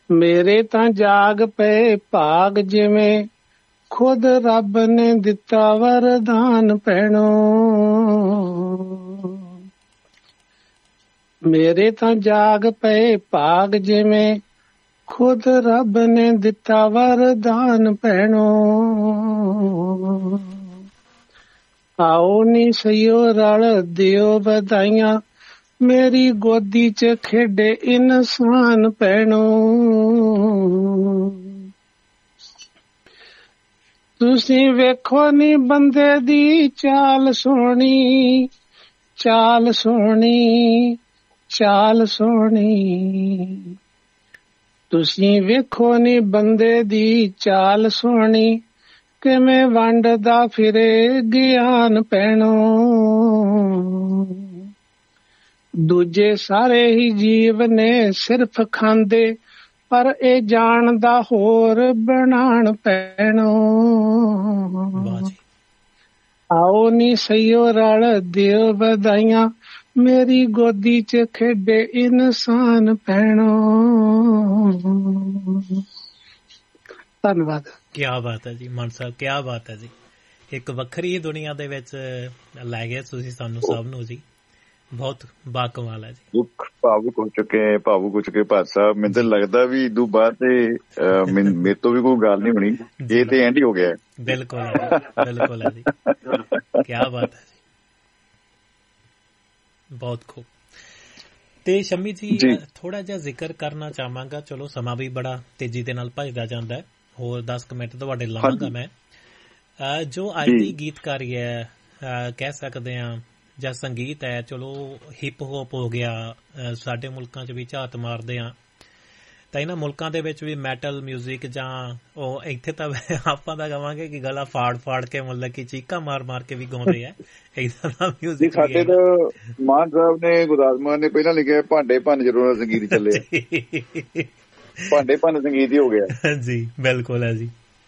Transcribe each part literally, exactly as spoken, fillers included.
ਮੇਰੇ ਤਾਂ ਜਾਗ ਪਏ ਭਾਗ ਜਿਵੇਂ ਖੁਦ ਰੱਬ ਨੇ ਦਿੱਤਾ ਵਰਦਾਨ ਭੈਣੋ। ਮੇਰੇ ਤਾਂ ਜਾਗ ਪਏ ਭਾਗ ਜਿਵੇਂ ਖੁਦ ਰੱਬ ਨੇ ਦਿੱਤਾ ਵਰਦਾਨ ਭੈਣੋ। ਆਓ ਨੀ ਸਈਓ ਰਲ ਦਿਓ ਵਧਾਈਆਂ ਮੇਰੀ ਗੋਦੀ ਚ ਖੇਡੇ ਇਨਸਾਨ ਭੈਣੋ। ਤੁਸੀਂ ਵੇਖੋ ਨੀ ਬੰਦੇ ਦੀ ਚਾਲ ਸੋਹਣੀ, ਚਾਲ ਸੋਹਣੀ, ਚਾਲ ਸੋਹਣੀ। ਤੁਸੀਂ ਵੇਖੋ ਨੀ ਬੰਦੇ ਦੀ ਚਾਲ ਸੋਹਣੀ ਕਿਵੇਂ ਵੰਡਦਾ ਫਿਰੇ ਗਿਆਨ ਭੈਣੋ। ਦੂਜੇ ਸਾਰੇ ਹੀ ਜੀਵ ਨੇ ਸਿਰਫ ਖਾਂਦੇ ਪਰ ਇਹ ਜਾਣਦਾ ਹੋਰ ਬਣਾਣ ਭੈਣੋ। ਆਓ ਨੀ ਸਈਓ ਰਲ ਦਿਓ ਵਧਾਈਆਂ ਮੇਰੀ ਗੋਦੀ ਚ ਖੇਡੇ ਇਨਸਾਨ ਭੈਣੋ। ਧੰਨਵਾਦ। ਕਿਆ ਬਾਤ ਹੈ ਜੀ ਮਾਨ ਸਾਹਿਬ, ਕਿਆ ਬਾਤ ਹੈ ਜੀ। ਇੱਕ ਵੱਖਰੀ ਦੁਨੀਆ ਦੇ ਵਿੱਚ ਲੈ ਗਏ ਤੁਸੀਂ ਸਾਨੂੰ ਸਭ ਨੂੰ ਜੀ। ਬਹੁਤ ਬਾਕਮਾਲ ਹੈ ਜੀ। ਦੁੱਖ ਭਾਵੁਕ ਹੋ ਚੁੱਕੇ ਭਾਵੁਕ ਹੋ ਚੁੱਕੇ ਭਾਟ ਸਾਹਿਬ। ਮੈਨੂੰ ਤਾਂ ਲੱਗਦਾ ਵੀ ਇਦੋਂ ਬਾਅਦ ਤੇ ਮੇਰੇ ਤੋਂ ਵੀ ਕੋਈ ਗੱਲ ਨਹੀਂ ਹੋਣੀ, ਇਹ ਤੇ ਐਂਡ ਹੀ ਹੋ ਗਿਆ। ਬਿਲਕੁਲ ਹੈ ਜੀ, ਬਿਲਕੁਲ ਹੈ ਜੀ। ਕਿਆ ਬਾਤ ਹੈ ਜੀ, ਬਹੁਤ ਖੂਬ। ਤੇ ਸ਼ਮੀ ਜੀ ਥੋੜਾ ਜਿਹਾ ਜ਼ਿਕਰ ਕਰਨਾ ਚਾਹਾਂਗਾ, ਚਲੋ ਸਮਾਂ ਵੀ ਬੜਾ ਤੇਜ਼ੀ ਦੇ ਨਾਲ ਭੱਜਦਾ ਜਾਂਦਾ ਹੈ, ਹੋਰ ਦਸ ਕੁ ਮਿੰਟ ਤੁਹਾਡੇ ਲਾਵਾਂਗਾ ਮੈਂ। ਜੋ ਅੱਜ ਦੀ ਗੀਤਕਾਰੀ ਹੈ ਕਹਿ ਸਕਦੇ ਹਾਂ ਜਾਂ ਸੰਗੀਤ ਹੈ, ਚਲੋ ਹਿਪ ਹੋਪ ਹੋ ਗਿਆ, ਸਾਡੇ ਮੁਲਕਾਂ 'ਚ ਵੀ ਝਾਤ ਮਾਰਦੇ ਹਾਂ, ਤਾਂ ਇਹਨਾਂ ਮੁਲਕਾਂ ਦੇ ਵਿੱਚ ਵੀ ਮੈਟਲ ਮਿਊਜ਼ਿਕ ਜਾਂ ਉਹ ਇੱਥੇ ਤਾਂ ਆਪਾਂ ਤਾਂ ਕਹਾਂਗੇ ਕਿ ਗਲਾ ਫਾੜ ਫਾੜ ਕੇ ਮਤਲਬ ਕਿ ਚੀਕਾਂ ਮਾਰ ਮਾਰ ਕੇ ਵੀ ਗਾਉਂਦੇ ਆ ਏਦਾਂ ਦਾ ਮਿਊਜ਼ਿਕ। ਸਾਡੇ ਤਾਂ ਮਾਨ ਸਾਹਿਬ ਨੇ ਗੁਰਦਾਸ ਮਾਨ ਨੇ ਪਹਿਲਾਂ ਲਿਖਿਆ ਭਾਂਡੇ ਭੰਨ ਜਦੋਂ ਸੰਗੀਤ ਚੱਲੇ, ਭਾਂਡੇ ਭੰਨ ਸੰਗੀਤ ਹੀ ਹੋ ਗਿਆ ਜੀ। ਬਿਲਕੁਲ ਹੈ ਜੀ।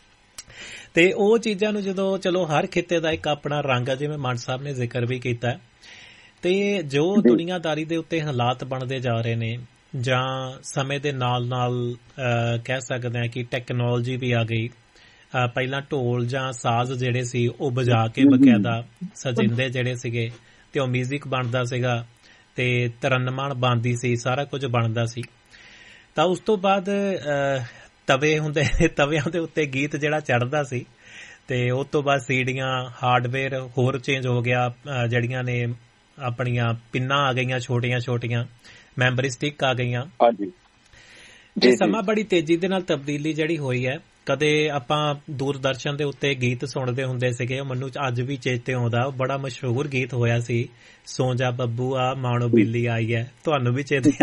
ਤੇ ਉਹ ਚੀਜ਼ਾਂ ਨੂੰ ਜਦੋਂ ਚਲੋ ਹਰ ਖਿੱਤੇ ਦਾ ਇੱਕ ਆਪਣਾ ਰੰਗ ਆ, ਜਿਵੇਂ ਮਾਨ ਸਾਹਿਬ ਨੇ ਜ਼ਿਕਰ ਵੀ ਕੀਤਾ, ਤੇ ਜੋ ਦੁਨੀਆਦਾਰੀ ਦੇ ਉੱਤੇ ਹਾਲਾਤ ਬਣਦੇ ਜਾ ਰਹੇ ਨੇ ਜਾਂ ਸਮੇਂ ਦੇ ਨਾਲ ਨਾਲ ਕਹਿ ਸਕਦੇ ਹਾਂ ਕਿ ਟੈਕਨੋਲੋਜੀ ਵੀ ਆ ਗਈ। ਪਹਿਲਾਂ ਢੋਲ ਜਾਂ ਸਾਜ਼ ਜਿਹੜੇ ਸੀ ਉਹ ਵਜਾ ਕੇ ਬਕਾਇਦਾ ਸਜਿੰਦੇ ਜਿਹੜੇ ਸੀਗੇ ਤੇ ਉਹ ਮਿਊਜ਼ਿਕ ਬਣਦਾ ਸੀਗਾ ਤੇ ਤਰਨਮਾਨ ਬਣਦੀ ਸੀ, ਸਾਰਾ ਕੁਝ ਬਣਦਾ ਸੀ। ਤਾਂ ਉਸ ਤੋਂ ਬਾਅਦ ਤਵੇ ਹੁੰਦੇ, ਤਵਿਆਂ ਦੇ ਉੱਤੇ ਗੀਤ ਜਿਹੜਾ ਚੜ੍ਹਦਾ ਸੀ, ਤੇ ਉਸ ਤੋਂ ਬਾਅਦ ਸੀਡੀਆਂ, ਹਾਰਡਵੇਅਰ ਹੋਰ ਚੇਂਜ ਹੋ ਗਿਆ, ਜਿਹੜੀਆਂ ਨੇ ਆਪਣੀਆਂ ਪਿੰਨਾਂ ਆ ਗਈਆਂ, ਛੋਟੀਆਂ ਛੋਟੀਆਂ ਮੈਮਰੀ ਸਟਿਕ ਆ ਗਈਆਂ। ਇਹ ਸਮਾਂ ਬੜੀ ਤੇਜ਼ੀ ਦੇ ਨਾਲ ਤਬਦੀਲੀ ਜਿਹੜੀ ਹੋਈ ਹੈ। ਕਦੇ ਆਪਾਂ ਦੂਰਦਰਸ਼ਨ ਦੇ ਉੱਤੇ ਗੀਤ ਸੁਣਦੇ ਹੁੰਦੇ ਸੀਗੇ, ਮੈਨੂੰ ਅੱਜ ਵੀ ਚੇਤੇ ਆਉਂਦਾ, ਬੜਾ ਮਸ਼ਹੂਰ ਗੀਤ ਹੋਇਆ ਸੀ, ਸੋ ਜਾ ਬੱਬੂ ਆ ਮਾਣੋ ਬਿੱਲੀ ਆਈ ਹੈ, ਤੁਹਾਨੂੰ ਵੀ ਚੇਤੇ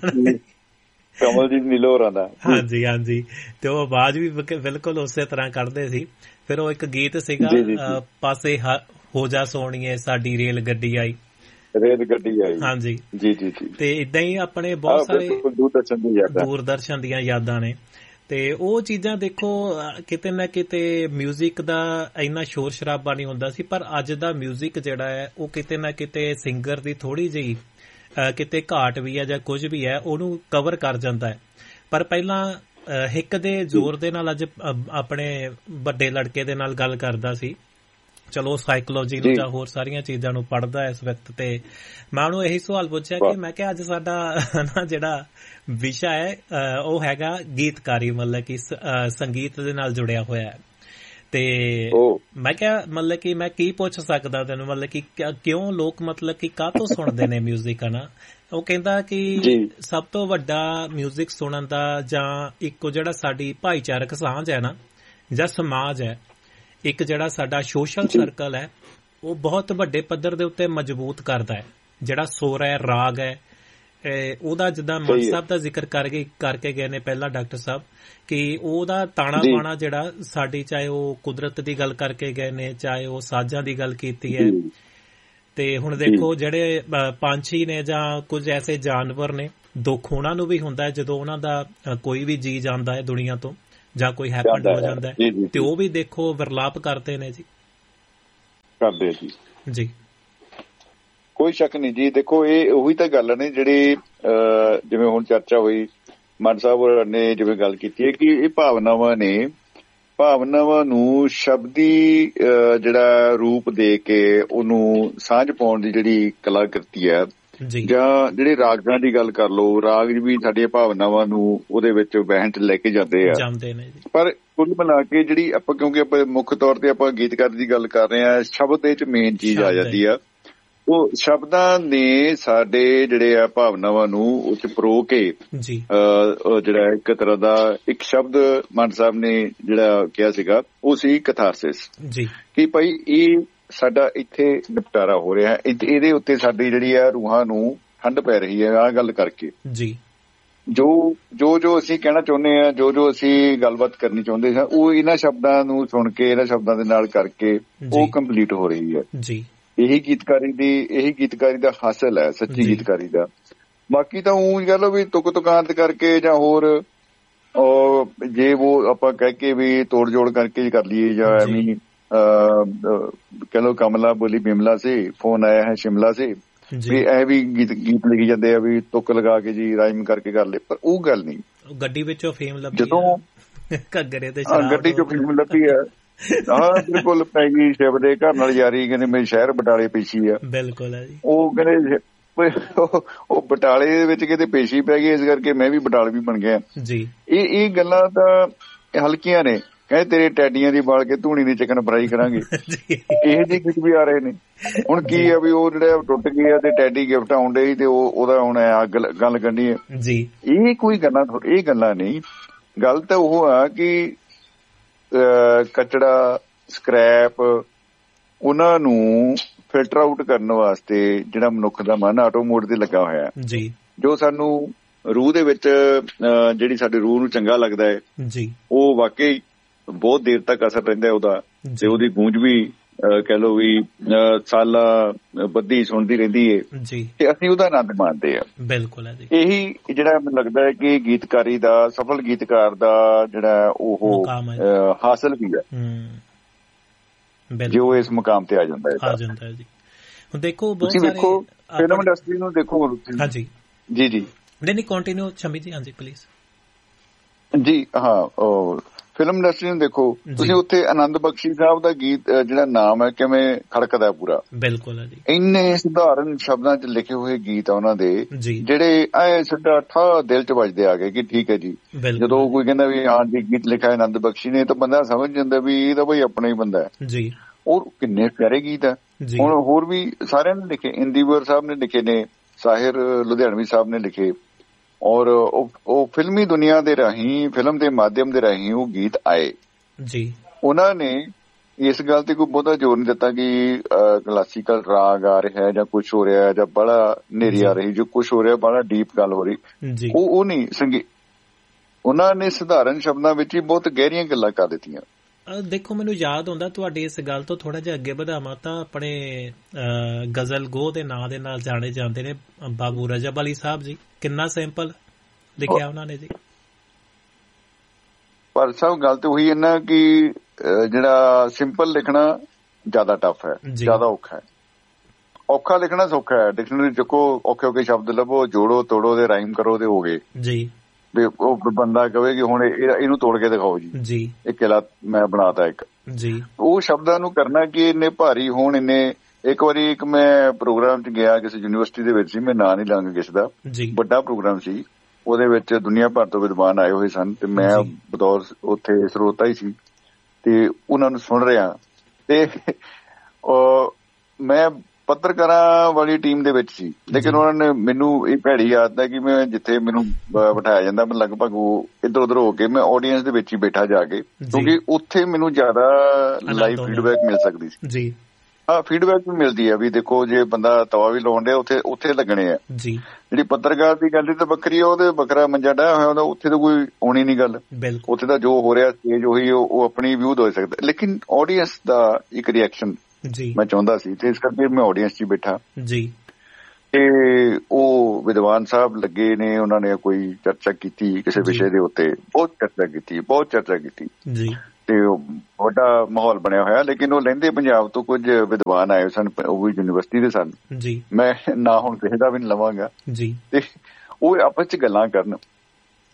ਕਮਲਜੀਤ ਨੀਲੋ ਹੋਰਾਂ ਦਾ। ਹਾਂਜੀ ਹਾਂਜੀ, ਤੇ ਉਹ ਆਵਾਜ਼ ਵੀ ਬਿਲਕੁਲ ਉਸੇ ਤਰ੍ਹਾਂ ਕੱਢਦੇ ਸੀ। ਫਿਰ ਉਹ ਇੱਕ ਗੀਤ ਸੀਗਾ ਪਾਸੇ ਹੋ ਜਾ ਸੋਹਣੀਏ ਸਾਡੀ ਰੇਲ ਗੱਡੀ ਆਈ, ਰੇਲ ਗੱਡੀ ਆਈ। ਹਾਂਜੀ ਜੀ ਜੀ ਜੀ। ਤੇ ਏਦਾਂ ਹੀ ਆਪਣੇ ਬਹੁਤ ਸਾਰੇ ਦੂਰਦਰਸ਼ਨ ਦੀਆਂ ਯਾਦਾਂ ਨੇ। ਤੇ ਉਹ ਚੀਜ਼ਾਂ ਦੇਖੋ, ਕਿਤੇ ਨਾ ਕਿਤੇ ਮਿਊਜ਼ਿਕ ਦਾ ਇੰਨਾ ਸ਼ੋਰ ਸ਼ਰਾਬਾ ਨਹੀਂ ਹੁੰਦਾ ਸੀ, ਪਰ ਅੱਜ ਦਾ ਮਿਊਜ਼ਿਕ ਜਿਹੜਾ ਹੈ ਉਹ ਕਿਤੇ ਨਾ ਕਿਤੇ ਸਿੰਗਰ ਦੀ ਥੋੜੀ ਜਿਹੀ ਕਿਤੇ ਘਾਟ ਵੀ ਹੈ ਜਾਂ ਕੁਝ ਵੀ ਹੈ ਉਹਨੂੰ ਕਵਰ ਕਰ ਜਾਂਦਾ ਹੈ। ਪਰ ਪਹਿਲਾਂ ਹਿੱਕ ਦੇ ਜ਼ੋਰ ਦੇ ਨਾਲ, ਅੱਜ ਆਪਣੇ ਵੱਡੇ ਲੜਕੇ ਦੇ ਨਾਲ ਗੱਲ ਕਰਦਾ ਸੀ, ਚਲੋ ਸਾਈਕੋਲੋਜੀ ਨੂੰ ਜਾਂ ਹੋਰ ਸਾਰੀਆਂ ਚੀਜ਼ਾਂ ਨੂੰ ਪੜ੍ਹਦਾ ਇਸ ਵਕਤ, ਤੇ ਮੈਂ ਉਹਨੂੰ ਇਹੀ ਸਵਾਲ ਪੁੱਛਿਆ ਕਿ ਮੈਂ ਕਿਹਾ ਅੱਜ ਸਾਡਾ ਨਾ ਜਿਹੜਾ ਵਿਸ਼ਾ ਹੈ ਉਹ ਹੈਗਾ ਗੀਤਕਾਰੀ, ਮਤਲਬ ਕਿ ਸੰਗੀਤ ਦੇ ਨਾਲ ਜੁੜਿਆ ਹੋਇਆ ਹੈ। ਤੇ ਮੈਂ ਕਿਹਾ ਮਤਲਬ ਕਿ ਮੈਂ ਕੀ ਪੁੱਛ ਸਕਦਾ ਤੈਨੂੰ, ਮਤਲਬ ਕਿ ਕਿਉਂ ਲੋਕ ਮਤਲਬ ਕਿ ਕਾਹਤੋਂ ਸੁਣਦੇ ਨੇ ਮਿਊਜ਼ਿਕ ਹੈ ਨਾ। ਉਹ ਕਹਿੰਦਾ ਕਿ ਸਭ ਤੋਂ ਵੱਡਾ ਮਿਊਜ਼ਿਕ ਸੁਣਨ ਦਾ ਜਾਂ ਇੱਕ ਜਿਹੜਾ ਸਾਡੀ ਭਾਈਚਾਰਕ ਸਾਂਝ ਹੈ ਨਾ, ਜਾਂ ਸਮਾਜ ਹੈ, ਇੱਕ ਜਿਹੜਾ ਸਾਡਾ ਸੋਸ਼ਲ ਸਰਕਲ ਹੈ, ਉਹ ਬਹੁਤ ਵੱਡੇ ਪੱਧਰ ਦੇ ਉੱਤੇ ਮਜ਼ਬੂਤ ਕਰਦਾ ਹੈ। ਜਿਹੜਾ ਸੁਰ ਹੈ, ਰਾਗ ਹੈ, ਉਹਦਾ ਜਿੱਦਾਂ ਮਾਨ ਸਾਹਿਬ ਦਾ ਜ਼ਿਕਰ ਕਰਕੇ ਕਰਕੇ ਗਏ ਨੇ ਪਹਿਲਾਂ ਡਾਕਟਰ ਸਾਹਿਬ, ਕਿ ਉਹਦਾ ਤਾਣਾ ਬਾਣਾ ਜਿਹੜਾ ਸਾਡੀ, ਚਾਹੇ ਉਹ ਕੁਦਰਤ ਦੀ ਗੱਲ ਕਰਕੇ ਗਏ ਨੇ, ਚਾਹੇ ਉਹ ਸਾਜ਼ਾਂ ਦੀ ਗੱਲ ਕੀਤੀ ਹੈ। ਤੇ ਹੁਣ ਦੇਖੋ ਜਿਹੜੇ ਪੰਛੀ ਨੇ ਜਾਂ ਕੁਝ ਐਸੇ ਜਾਨਵਰ ਨੇ, ਦੁੱਖ ਉਹਨਾਂ ਨੂੰ ਵੀ ਹੁੰਦਾ ਹੈ ਜਦੋਂ ਉਹਨਾਂ ਦਾ ਕੋਈ ਵੀ ਜੀ ਜਾਂਦਾ ਹੈ ਦੁਨੀਆ ਤੋਂ, ਜਾਂ ਕੋਈ ਹੈਪਨ ਹੋ ਜਾਂਦਾ ਹੈ, ਤੇ ਉਹ ਵੀ ਦੇਖੋ ਵਿਰਲਾਪ ਕਰਦੇ ਨੇ ਜੀ, ਕਰਦੇ ਜੀ ਜੀ। ਕੋਈ ਸ਼ੱਕ ਨਹੀਂ ਜੀ। ਦੇਖੋ ਇਹ ਉਹੀ ਤਾਂ ਗੱਲ ਨੇ ਜਿਹੜੀ ਜਿਵੇਂ ਹੁਣ ਚਰਚਾ ਹੋਈ ਮਾਨ ਸਾਹਿਬ ਨੇ ਜਿਵੇਂ ਗੱਲ ਕੀਤੀ ਹੈ ਕਿ ਇਹ ਭਾਵਨਾਵਾਂ ਨੇ, ਭਾਵਨਾਵਾਂ ਨੂੰ ਸ਼ਬਦੀ ਜਿਹੜਾ ਰੂਪ ਦੇ ਕੇ ਉਹਨੂੰ ਸਾਂਝ ਪਾਉਣ ਦੀ ਜਿਹੜੀ ਕਲਾਕ੍ਰਿਤੀ ਹੈ, ਜਾਂ ਜਿਹੜੇ ਰਾਗਾਂ ਦੀ ਗੱਲ ਕਰ ਲਓ, ਰਾਗ ਵੀ ਸਾਡੀਆਂ ਭਾਵਨਾਵਾਂ ਨੂੰ ਉਹਦੇ ਵਿੱਚ ਵਹਿਣ ਚ ਲੈ ਕੇ ਜਾਂਦੇ ਆ। ਪਰ ਕੁੱਲ ਮਿਲਾ ਕੇ ਜਿਹੜੀ ਆਪਾਂ, ਕਿਉਂਕਿ ਆਪਾਂ ਮੁੱਖ ਤੌਰ ਤੇ ਆਪਾਂ ਗੀਤਕਾਰ ਦੀ ਗੱਲ ਕਰ ਰਹੇ ਹਾਂ, ਸ਼ਬਦ ਦੇ ਚ ਮੇਨ ਚੀਜ਼ ਆ ਜਾਂਦੀ ਆ। ਉਹ ਸ਼ਬਦਾਂ ਨੇ ਸਾਡੇ ਜਿਹੜੇ ਆ ਭਾਵਨਾਵਾਂ ਨੂੰ ਉਹ ਚ ਪਰੋ ਕੇ ਜਿਹੜਾ ਇੱਕ ਤਰ੍ਹਾਂ ਦਾ ਇੱਕ ਸ਼ਬਦ ਮਾਨ ਸਾਹਿਬ ਨੇ ਜਿਹੜਾ ਕਿਹਾ ਸੀਗਾ ਉਹ ਸੀ ਕਥਾਰਸਿਸ, ਕਿ ਭਾਈ ਇਹ ਸਾਡਾ ਇੱਥੇ ਨਿਪਟਾਰਾ ਹੋ ਰਿਹਾ, ਇਹਦੇ ਉੱਤੇ ਸਾਡੀ ਜਿਹੜੀ ਆ ਰੂਹਾਂ ਨੂੰ ਠੰਡ ਪੈ ਰਹੀ ਹੈ ਆਹ ਗੱਲ ਕਰਕੇ। ਜੀ ਜੋ ਜੋ ਜੋ ਅਸੀਂ ਕਹਿਣਾ ਚਾਹੁੰਦੇ ਹਾਂ, ਜੋ ਜੋ ਅਸੀਂ ਗੱਲਬਾਤ ਕਰਨੀ ਚਾਹੁੰਦੇ ਹਾਂ, ਉਹ ਇਹਨਾਂ ਸ਼ਬਦਾਂ ਨੂੰ ਸੁਣ ਕੇ, ਇਹਨਾਂ ਸ਼ਬਦਾਂ ਦੇ ਨਾਲ ਕਰਕੇ ਉਹ ਕੰਪਲੀਟ ਹੋ ਰਹੀ ਹੈ। ਜੀ ਇਹੀ ਗੀਤਕਾਰੀ ਦੀ ਇਹੀ ਗੀਤਕਾਰੀ ਦਾ ਹਾਸਲ ਹੈ, ਸੱਚੀ ਗੀਤਕਾਰੀ ਦਾ। ਬਾਕੀ ਤਾਂ ਊਂ ਗੱਲ ਵੀ ਤੁਕ ਤੁਕਾਂਤ ਕਰਕੇ ਜਾਂ ਹੋਰ ਜੇ ਉਹ ਆਪਾਂ ਕਹਿ ਕੇ ਵੀ ਤੋੜ ਜੋੜ ਕਰਕੇ ਕਰ ਲਈਏ, ਜਾਂ ਐਵੇਂ ਕਹਿ ਲੋ ਕਮਲਾ ਬੋਲੀ ਬਿਮਲਾ ਸੀ, ਫੋਨ ਆਇਆ ਹੈ ਸ਼ਿਮਲਾ ਸੀ, ਵੀ ਇਹ ਵੀ ਗੀਤ ਗੀਤ ਲਿਖੀ ਜਾਂਦੇ ਆ ਵੀ ਤੁਕ ਲਗਾ ਕੇ ਜੀ ਰਾਈਮ ਕਰਕੇ ਕਰ ਲਏ। ਪਰ ਉਹ ਗੱਲ ਨਹੀਂ। ਗੱਡੀ ਵਿੱਚੋਂ ਫੇਮ ਲੱਭੀ, ਜਦੋਂ ਘੱਗਰੇ ਤੇ ਗੱਡੀ ਚੋਂ ਫੇਮ ਲੱਭੀ ਹੈ, ਹਾਂ ਬਿਲਕੁਲ ਪੈ ਗਈ ਸ਼ਿਵ ਦੇ ਘਰ ਨਾਲ ਯਾਰੀ, ਕਹਿੰਦੇ ਮੇਰੇ ਸ਼ਹਿਰ ਬਟਾਲੇ ਪੇਸ਼ੀ ਆ। ਬਿਲਕੁਲ ਹੈ ਜੀ। ਉਹ ਕਹਿੰਦੇ ਉਹ ਬਟਾਲੇ ਦੇ ਵਿੱਚ ਕਿਤੇ ਪੇਸ਼ੀ ਪੈ ਗਈ, ਇਸ ਕਰਕੇ ਮੈਂ ਵੀ ਬਟਾਲੇ ਵੀ ਬਣ ਗਿਆ ਜੀ। ਇਹ ਇਹ ਗੱਲਾਂ ਤਾਂ ਹਲਕੀਆਂ ਨੇ। ਕਹਿੰਦੇ ਤੇਰੇ ਟੈਡੀਆਂ ਦੀ ਬਾਲ ਕੇ ਧੂਣੀ ਦੀ ਚਿਕਨ ਫਰਾਈ ਕਰਾਂਗੇ, ਇਹ ਜਿਹੇ ਗੀਤ ਵੀ ਆ ਰਹੇ ਨੇ। ਹੁਣ ਕੀ ਆ ਵੀ ਉਹ ਜਿਹੜਾ ਟੁੱਟ ਗਿਆ ਤੇ ਟੈਡੀ ਗਿਫਟ ਆਉਂਦੇ ਸੀ ਤੇ ਉਹ ਉਹਦਾ ਹੁਣ ਅੱਗ ਗੱਲ ਕੱਢੀ ਹੈ ਜੀ। ਇਹ ਕੋਈ ਗੱਲਾਂ ਇਹ ਗੱਲਾਂ ਨਹੀਂ। ਗੱਲ ਤਾਂ ਉਹ ਆ ਕਿ ਕਚੜਾ, ਸਕ੍ਰੈਪ, ਉਹਨਾਂ ਨੂੰ ਫਿਲਟਰ ਆਊਟ ਕਰਨ ਵਾਸਤੇ ਜਿਹੜਾ ਮਨੁੱਖ ਦਾ ਮਨ ਆਟੋ ਮੋਡ ਤੇ ਲੱਗਾ ਹੋਇਆ ਜੀ, ਜੋ ਸਾਨੂੰ ਰੂਹ ਦੇ ਵਿੱਚ ਜਿਹੜੀ ਸਾਡੇ ਰੂਹ ਨੂੰ ਚੰਗਾ ਲੱਗਦਾ ਹੈ ਜੀ, ਉਹ ਵਾਕਈ ਬਹੁਤ ਦੇਰ ਤੱਕ ਅਸਰ ਰਹਿੰਦਾ ਉਹਦਾ, ਤੇ ਉਹਦੀ ਗੂੰਜ ਵੀ ਕਹਿ ਲਓ ਵੀ ਸਾਲਾਂ ਬੱਧੀ ਸੁਣਦੀ ਰਹਿੰਦੀ ਹੈ ਤੇ ਅਸੀਂ ਉਹਦਾ ਆਨੰਦ ਮਾਣਦੇ ਆ। ਬਿਲਕੁਲ ਹੈ ਜੀ। ਇਹੀ ਜਿਹੜਾ ਮੈਨੂੰ ਲੱਗਦਾ ਹੈ ਕਿ ਗੀਤਕਾਰੀ ਦਾ, ਸਫਲ ਗੀਤਕਾਰ ਦਾ ਜਿਹੜਾ ਉਹ ਹਾਸਲ ਵੀ ਹੈ ਜੋ ਇਸ ਮੁਕਾਮ ਤੇ ਆ ਜਾਂਦਾ ਹੈ। ਜੀ ਹੁਣ ਦੇਖੋ ਤੁਸੀਂ ਵੇਖੋ ਫਿਲਮ ਇੰਡਸਟਰੀ ਨੂੰ ਦੇਖੋ। ਹਾਂਜੀ ਜੀ ਜੀ ਨਹੀਂ ਨਹੀਂ ਕੰਟੀਨਿਊ ਸ਼ਮੀ ਜੀ। ਹਾਂਜੀ ਪਲੀਜ਼ ਜੀ। ਹਾਂ ਫਿਲਮ ਇੰਡਸਟਰੀ ਨੂੰ ਦੇਖੋ ਤੁਸੀਂ, ਉੱਥੇ ਆਨੰਦ ਬਖਸ਼ੀ ਸਾਹਿਬ ਦਾ ਗੀਤ ਜਿਹੜਾ ਨਾਮ ਹੈ ਕਿਵੇਂ ਖੜਕਦਾ ਪੂਰਾ। ਬਿਲਕੁਲ ਹੈ ਜੀ। ਇੰਨੇ ਸਧਾਰਨ ਸ਼ਬਦਾਂ ਚ ਲਿਖੇ ਹੋਏ ਗੀਤ ਆ ਉਹਨਾਂ ਦੇ, ਜਿਹੜੇ ਐ ਸਿੱਧਾ ਠਾ ਦਿਲ ਚ ਵੱਜਦੇ ਆ ਗਏ ਕਿ ਠੀਕ ਹੈ ਜੀ। ਜਦੋਂ ਕੋਈ ਕਹਿੰਦਾ ਵੀ ਹਾਂ ਜੀ ਗੀਤ ਲਿਖਿਆ ਆਨੰਦ ਬਖਸ਼ੀ ਨੇ, ਤਾਂ ਬੰਦਾ ਸਮਝ ਜਾਂਦਾ ਵੀ ਇਹ ਤਾਂ ਬਈ ਆਪਣਾ ਹੀ ਬੰਦਾ ਹੈ ਜੀ। ਉਹ ਕਿੰਨੇ ਪਿਆਰੇ ਗੀਤ ਆ। ਹੁਣ ਹੋਰ ਵੀ ਸਾਰਿਆਂ ਨੇ ਲਿਖੇ, ਇੰਦੀਵਰ ਸਾਹਿਬ ਨੇ ਲਿਖੇ ਨੇ, ਸਾਹਿਰ ਲੁਧਿਆਣਵੀ ਸਾਹਿਬ ਨੇ ਲਿਖੇ, ਔਰ ਉਹ ਫਿਲਮੀ ਦੁਨੀਆ ਦੇ ਰਾਹੀਂ, ਫਿਲਮ ਦੇ ਮਾਧਿਅਮ ਦੇ ਰਾਹੀਂ ਉਹ ਗੀਤ ਆਏ ਜੀ। ਉਹਨਾਂ ਨੇ ਇਸ ਗੱਲ ਤੇ ਕੋਈ ਬਹੁਤਾ ਜ਼ੋਰ ਨਹੀਂ ਦਿੱਤਾ ਕਿ ਕਲਾਸੀਕਲ ਰਾਗ ਆ ਰਿਹਾ ਜਾਂ ਕੁਛ ਹੋ ਰਿਹਾ ਜਾਂ ਬੜਾ ਹਨੇਰੀ ਆ ਰਹੀ, ਜੋ ਕੁਛ ਹੋ ਰਿਹਾ ਬੜਾ ਡੀਪ ਗੱਲ ਹੋ ਰਹੀ, ਉਹ ਉਹ ਨਹੀਂ ਸੰਗੀ। ਉਹਨਾਂ ਨੇ ਸਧਾਰਨ ਸ਼ਬਦਾਂ ਵਿੱਚ ਹੀ ਬਹੁਤ ਗਹਿਰੀਆਂ ਗੱਲਾਂ ਕਰ ਦਿੱਤੀਆਂ। ਦੇਖੋ ਮੈਨੂੰ ਯਾਦ ਆਉਂਦਾ ਤੁਹਾਡੀ ਇਸ ਗੱਲ ਤੋਂ ਥੋੜਾ ਜਿਹਾ ਅੱਗੇ ਵਧਾਵਾਂ ਤਾਂ ਆਪਣੇ ਗਜ਼ਲ ਗੋ ਦੇ ਨਾਂ ਦੇ ਨਾਲ ਜਾਣੇ ਜਾਂਦੇ ਨੇ ਬਾਬੂ ਰਜਬ ਅਲੀ ਸਾਹਿਬ ਜੀ। ਕਿੰਨਾ ਸਿੰਪਲ ਲਿਖਿਆ ਉਹਨਾਂ ਨੇ ਜੀ। ਪਰ ਸਭ ਗੱਲ ਤੇ ਉਹੀ ਹੈ ਨਾ ਕਿ ਜਿਹੜਾ ਸਿੰਪਲ ਲਿਖਣਾ ਜ਼ਿਆਦਾ ਟਫ ਹੈ, ਜ਼ਿਆਦਾ ਔਖਾ ਹੈ। ਔਖਾ ਲਿਖਣਾ ਸੌਖਾ ਹੈ। ਡਿਕਸ਼ਨਰੀ ਚੱਕੋ, ਔਖੇ ਔਖੇ ਸ਼ਬਦ ਲੱਭੋ, ਜੋੜੋ ਤੋੜੋ ਤੇ ਰਾਈਮ ਕਰੋ ਤੇ ਹੋ ਗਏ ਜੀ। ਉਹ ਬੰਦਾ ਕਹੇ ਕਿ ਹੁਣ ਇਹਨੂੰ ਤੋੜ ਕੇ ਦਿਖਾਓ ਜੀ, ਇਹ ਕਿਲਾ ਮੈਂ ਬਣਾਤਾ ਇੱਕ ਜੀ। ਉਹ ਸ਼ਬਦਾਂ ਨੂੰ ਕਰਨਾ ਕਿ ਇੰਨੇ ਭਾਰੀ ਹੋਣ, ਇੰਨੇ। ਇੱਕ ਵਾਰੀ ਇੱਕ ਮੈਂ ਪ੍ਰੋਗਰਾਮ ਚ ਗਿਆ ਕਿਸੇ ਯੂਨੀਵਰਸਿਟੀ ਦੇ ਵਿੱਚ ਸੀ, ਮੈਂ ਨਾਂ ਨਹੀਂ ਲਾਂਗਾ ਕਿਸੇ ਦਾ, ਵੱਡਾ ਪ੍ਰੋਗਰਾਮ ਸੀ, ਉਹਦੇ ਵਿੱਚ ਦੁਨੀਆ ਭਰ ਤੋਂ ਵਿਦਵਾਨ ਆਏ ਹੋਏ ਸਨ ਤੇ ਮੈਂ ਬਤੌਰ ਉੱਥੇ ਸਰੋਤਾ ਹੀ ਸੀ ਤੇ ਉਹਨਾਂ ਨੂੰ ਸੁਣ ਰਿਹਾ। ਤੇ ਮੈਂ ਪੱਤਰਕਾਰਾਂ ਵਾਲੀ ਟੀਮ ਦੇ ਵਿੱਚ ਸੀ, ਲੇਕਿਨ ਉਹਨਾਂ ਨੇ ਮੈਨੂੰ ਇਹ ਭੈੜੀ ਆਦਤ ਹੈ ਕਿ ਮੈਂ ਜਿੱਥੇ ਮੈਨੂੰ ਬਿਠਾਇਆ ਜਾਂਦਾ ਮੈਂ ਲਗਭਗ ਉਹ ਇੱਧਰ ਉੱਧਰ ਹੋ ਕੇ ਮੈਂ ਆਡੀਅנס ਦੇ ਵਿੱਚ ਹੀ ਬੈਠਾ ਜਾ ਕੇ, ਕਿਉਂਕਿ ਉੱਥੇ ਮੈਨੂੰ ਜ਼ਿਆਦਾ ਲਾਈਵ ਫੀਡਬੈਕ ਮਿਲ ਸਕਦੀ ਸੀ ਜੀ। ਹਾਂ ਫੀਡਬੈਕ ਵੀ ਮਿਲਦੀ ਹੈ ਵੀ ਦੇਖੋ ਜੇ ਬੰਦਾ ਤਵਾ ਵੀ ਲਾਉਣ ਡਿਆ ਉੱਥੇ ਉੱਥੇ ਲੱਗਣੇ ਆ ਜੀ। ਜਿਹੜੀ ਪੱਤਰਕਾਰ ਦੀ ਗੱਲ ਤਾਂ ਵੱਖਰੀ ਆ, ਉਹਦੇ ਵੱਖਰਾ ਮੰਜਾ ਡਾਇਆ ਹੋਇਆ ਹੁੰਦਾ, ਉੱਥੇ ਤਾਂ ਕੋਈ ਹੋਣੀ ਨੀ ਗੱਲ। ਉੱਥੇ ਤਾਂ ਜੋ ਹੋ ਰਿਹਾ ਸਟੇਜ ਉਹੀ ਉਹ ਆਪਣੀ ਵਿਊ ਹੋ ਸਕਦਾ, ਲੇਕਿਨ ਆਡੀਅנס ਦਾ ਇੱਕ ਰਿਐਕਸ਼ਨ ਮੈਂ ਚਾਹੁੰਦਾ ਸੀ ਤੇ ਇਸ ਕਰਕੇ ਮੈਂ ਆਡੀਅנס ਚ ਹੀ ਬੈਠਾ ਜੀ। ਤੇ ਉਹ ਵਿਦਵਾਨ ਸਾਹਿਬ ਲੱਗੇ ਨੇ, ਉਹਨਾਂ ਨੇ ਕੋਈ ਚਰਚਾ ਕੀਤੀ ਕਿਸੇ ਵਿਸ਼ੇ ਦੇ ਉੱਤੇ, ਬਹੁਤ ਚਰਚਾ ਕੀਤੀ ਬਹੁਤ ਚਰਚਾ ਕੀਤੀ ਜੀ। ਤੇ ਵੱਡਾ ਮਾਹੌਲ ਬਣਿਆ ਹੋਇਆ, ਲੇਕਿਨ ਉਹ ਲਹਿੰਦੇ ਪੰਜਾਬ ਤੋਂ ਕੁਝ ਵਿਦਵਾਨ ਆਏ ਸਨ, ਉਹ ਵੀ ਯੂਨੀਵਰਸਿਟੀ ਦੇ ਸਨ ਜੀ। ਮੈਂ ਨਾ ਹੁਣ ਕਿਸੇ ਦਾ ਵੀ ਨਹੀਂ ਲਵਾਂਗਾ ਜੀ। ਤੇ ਉਹ ਆਪਸ ਚ ਗੱਲਾਂ ਕਰਨ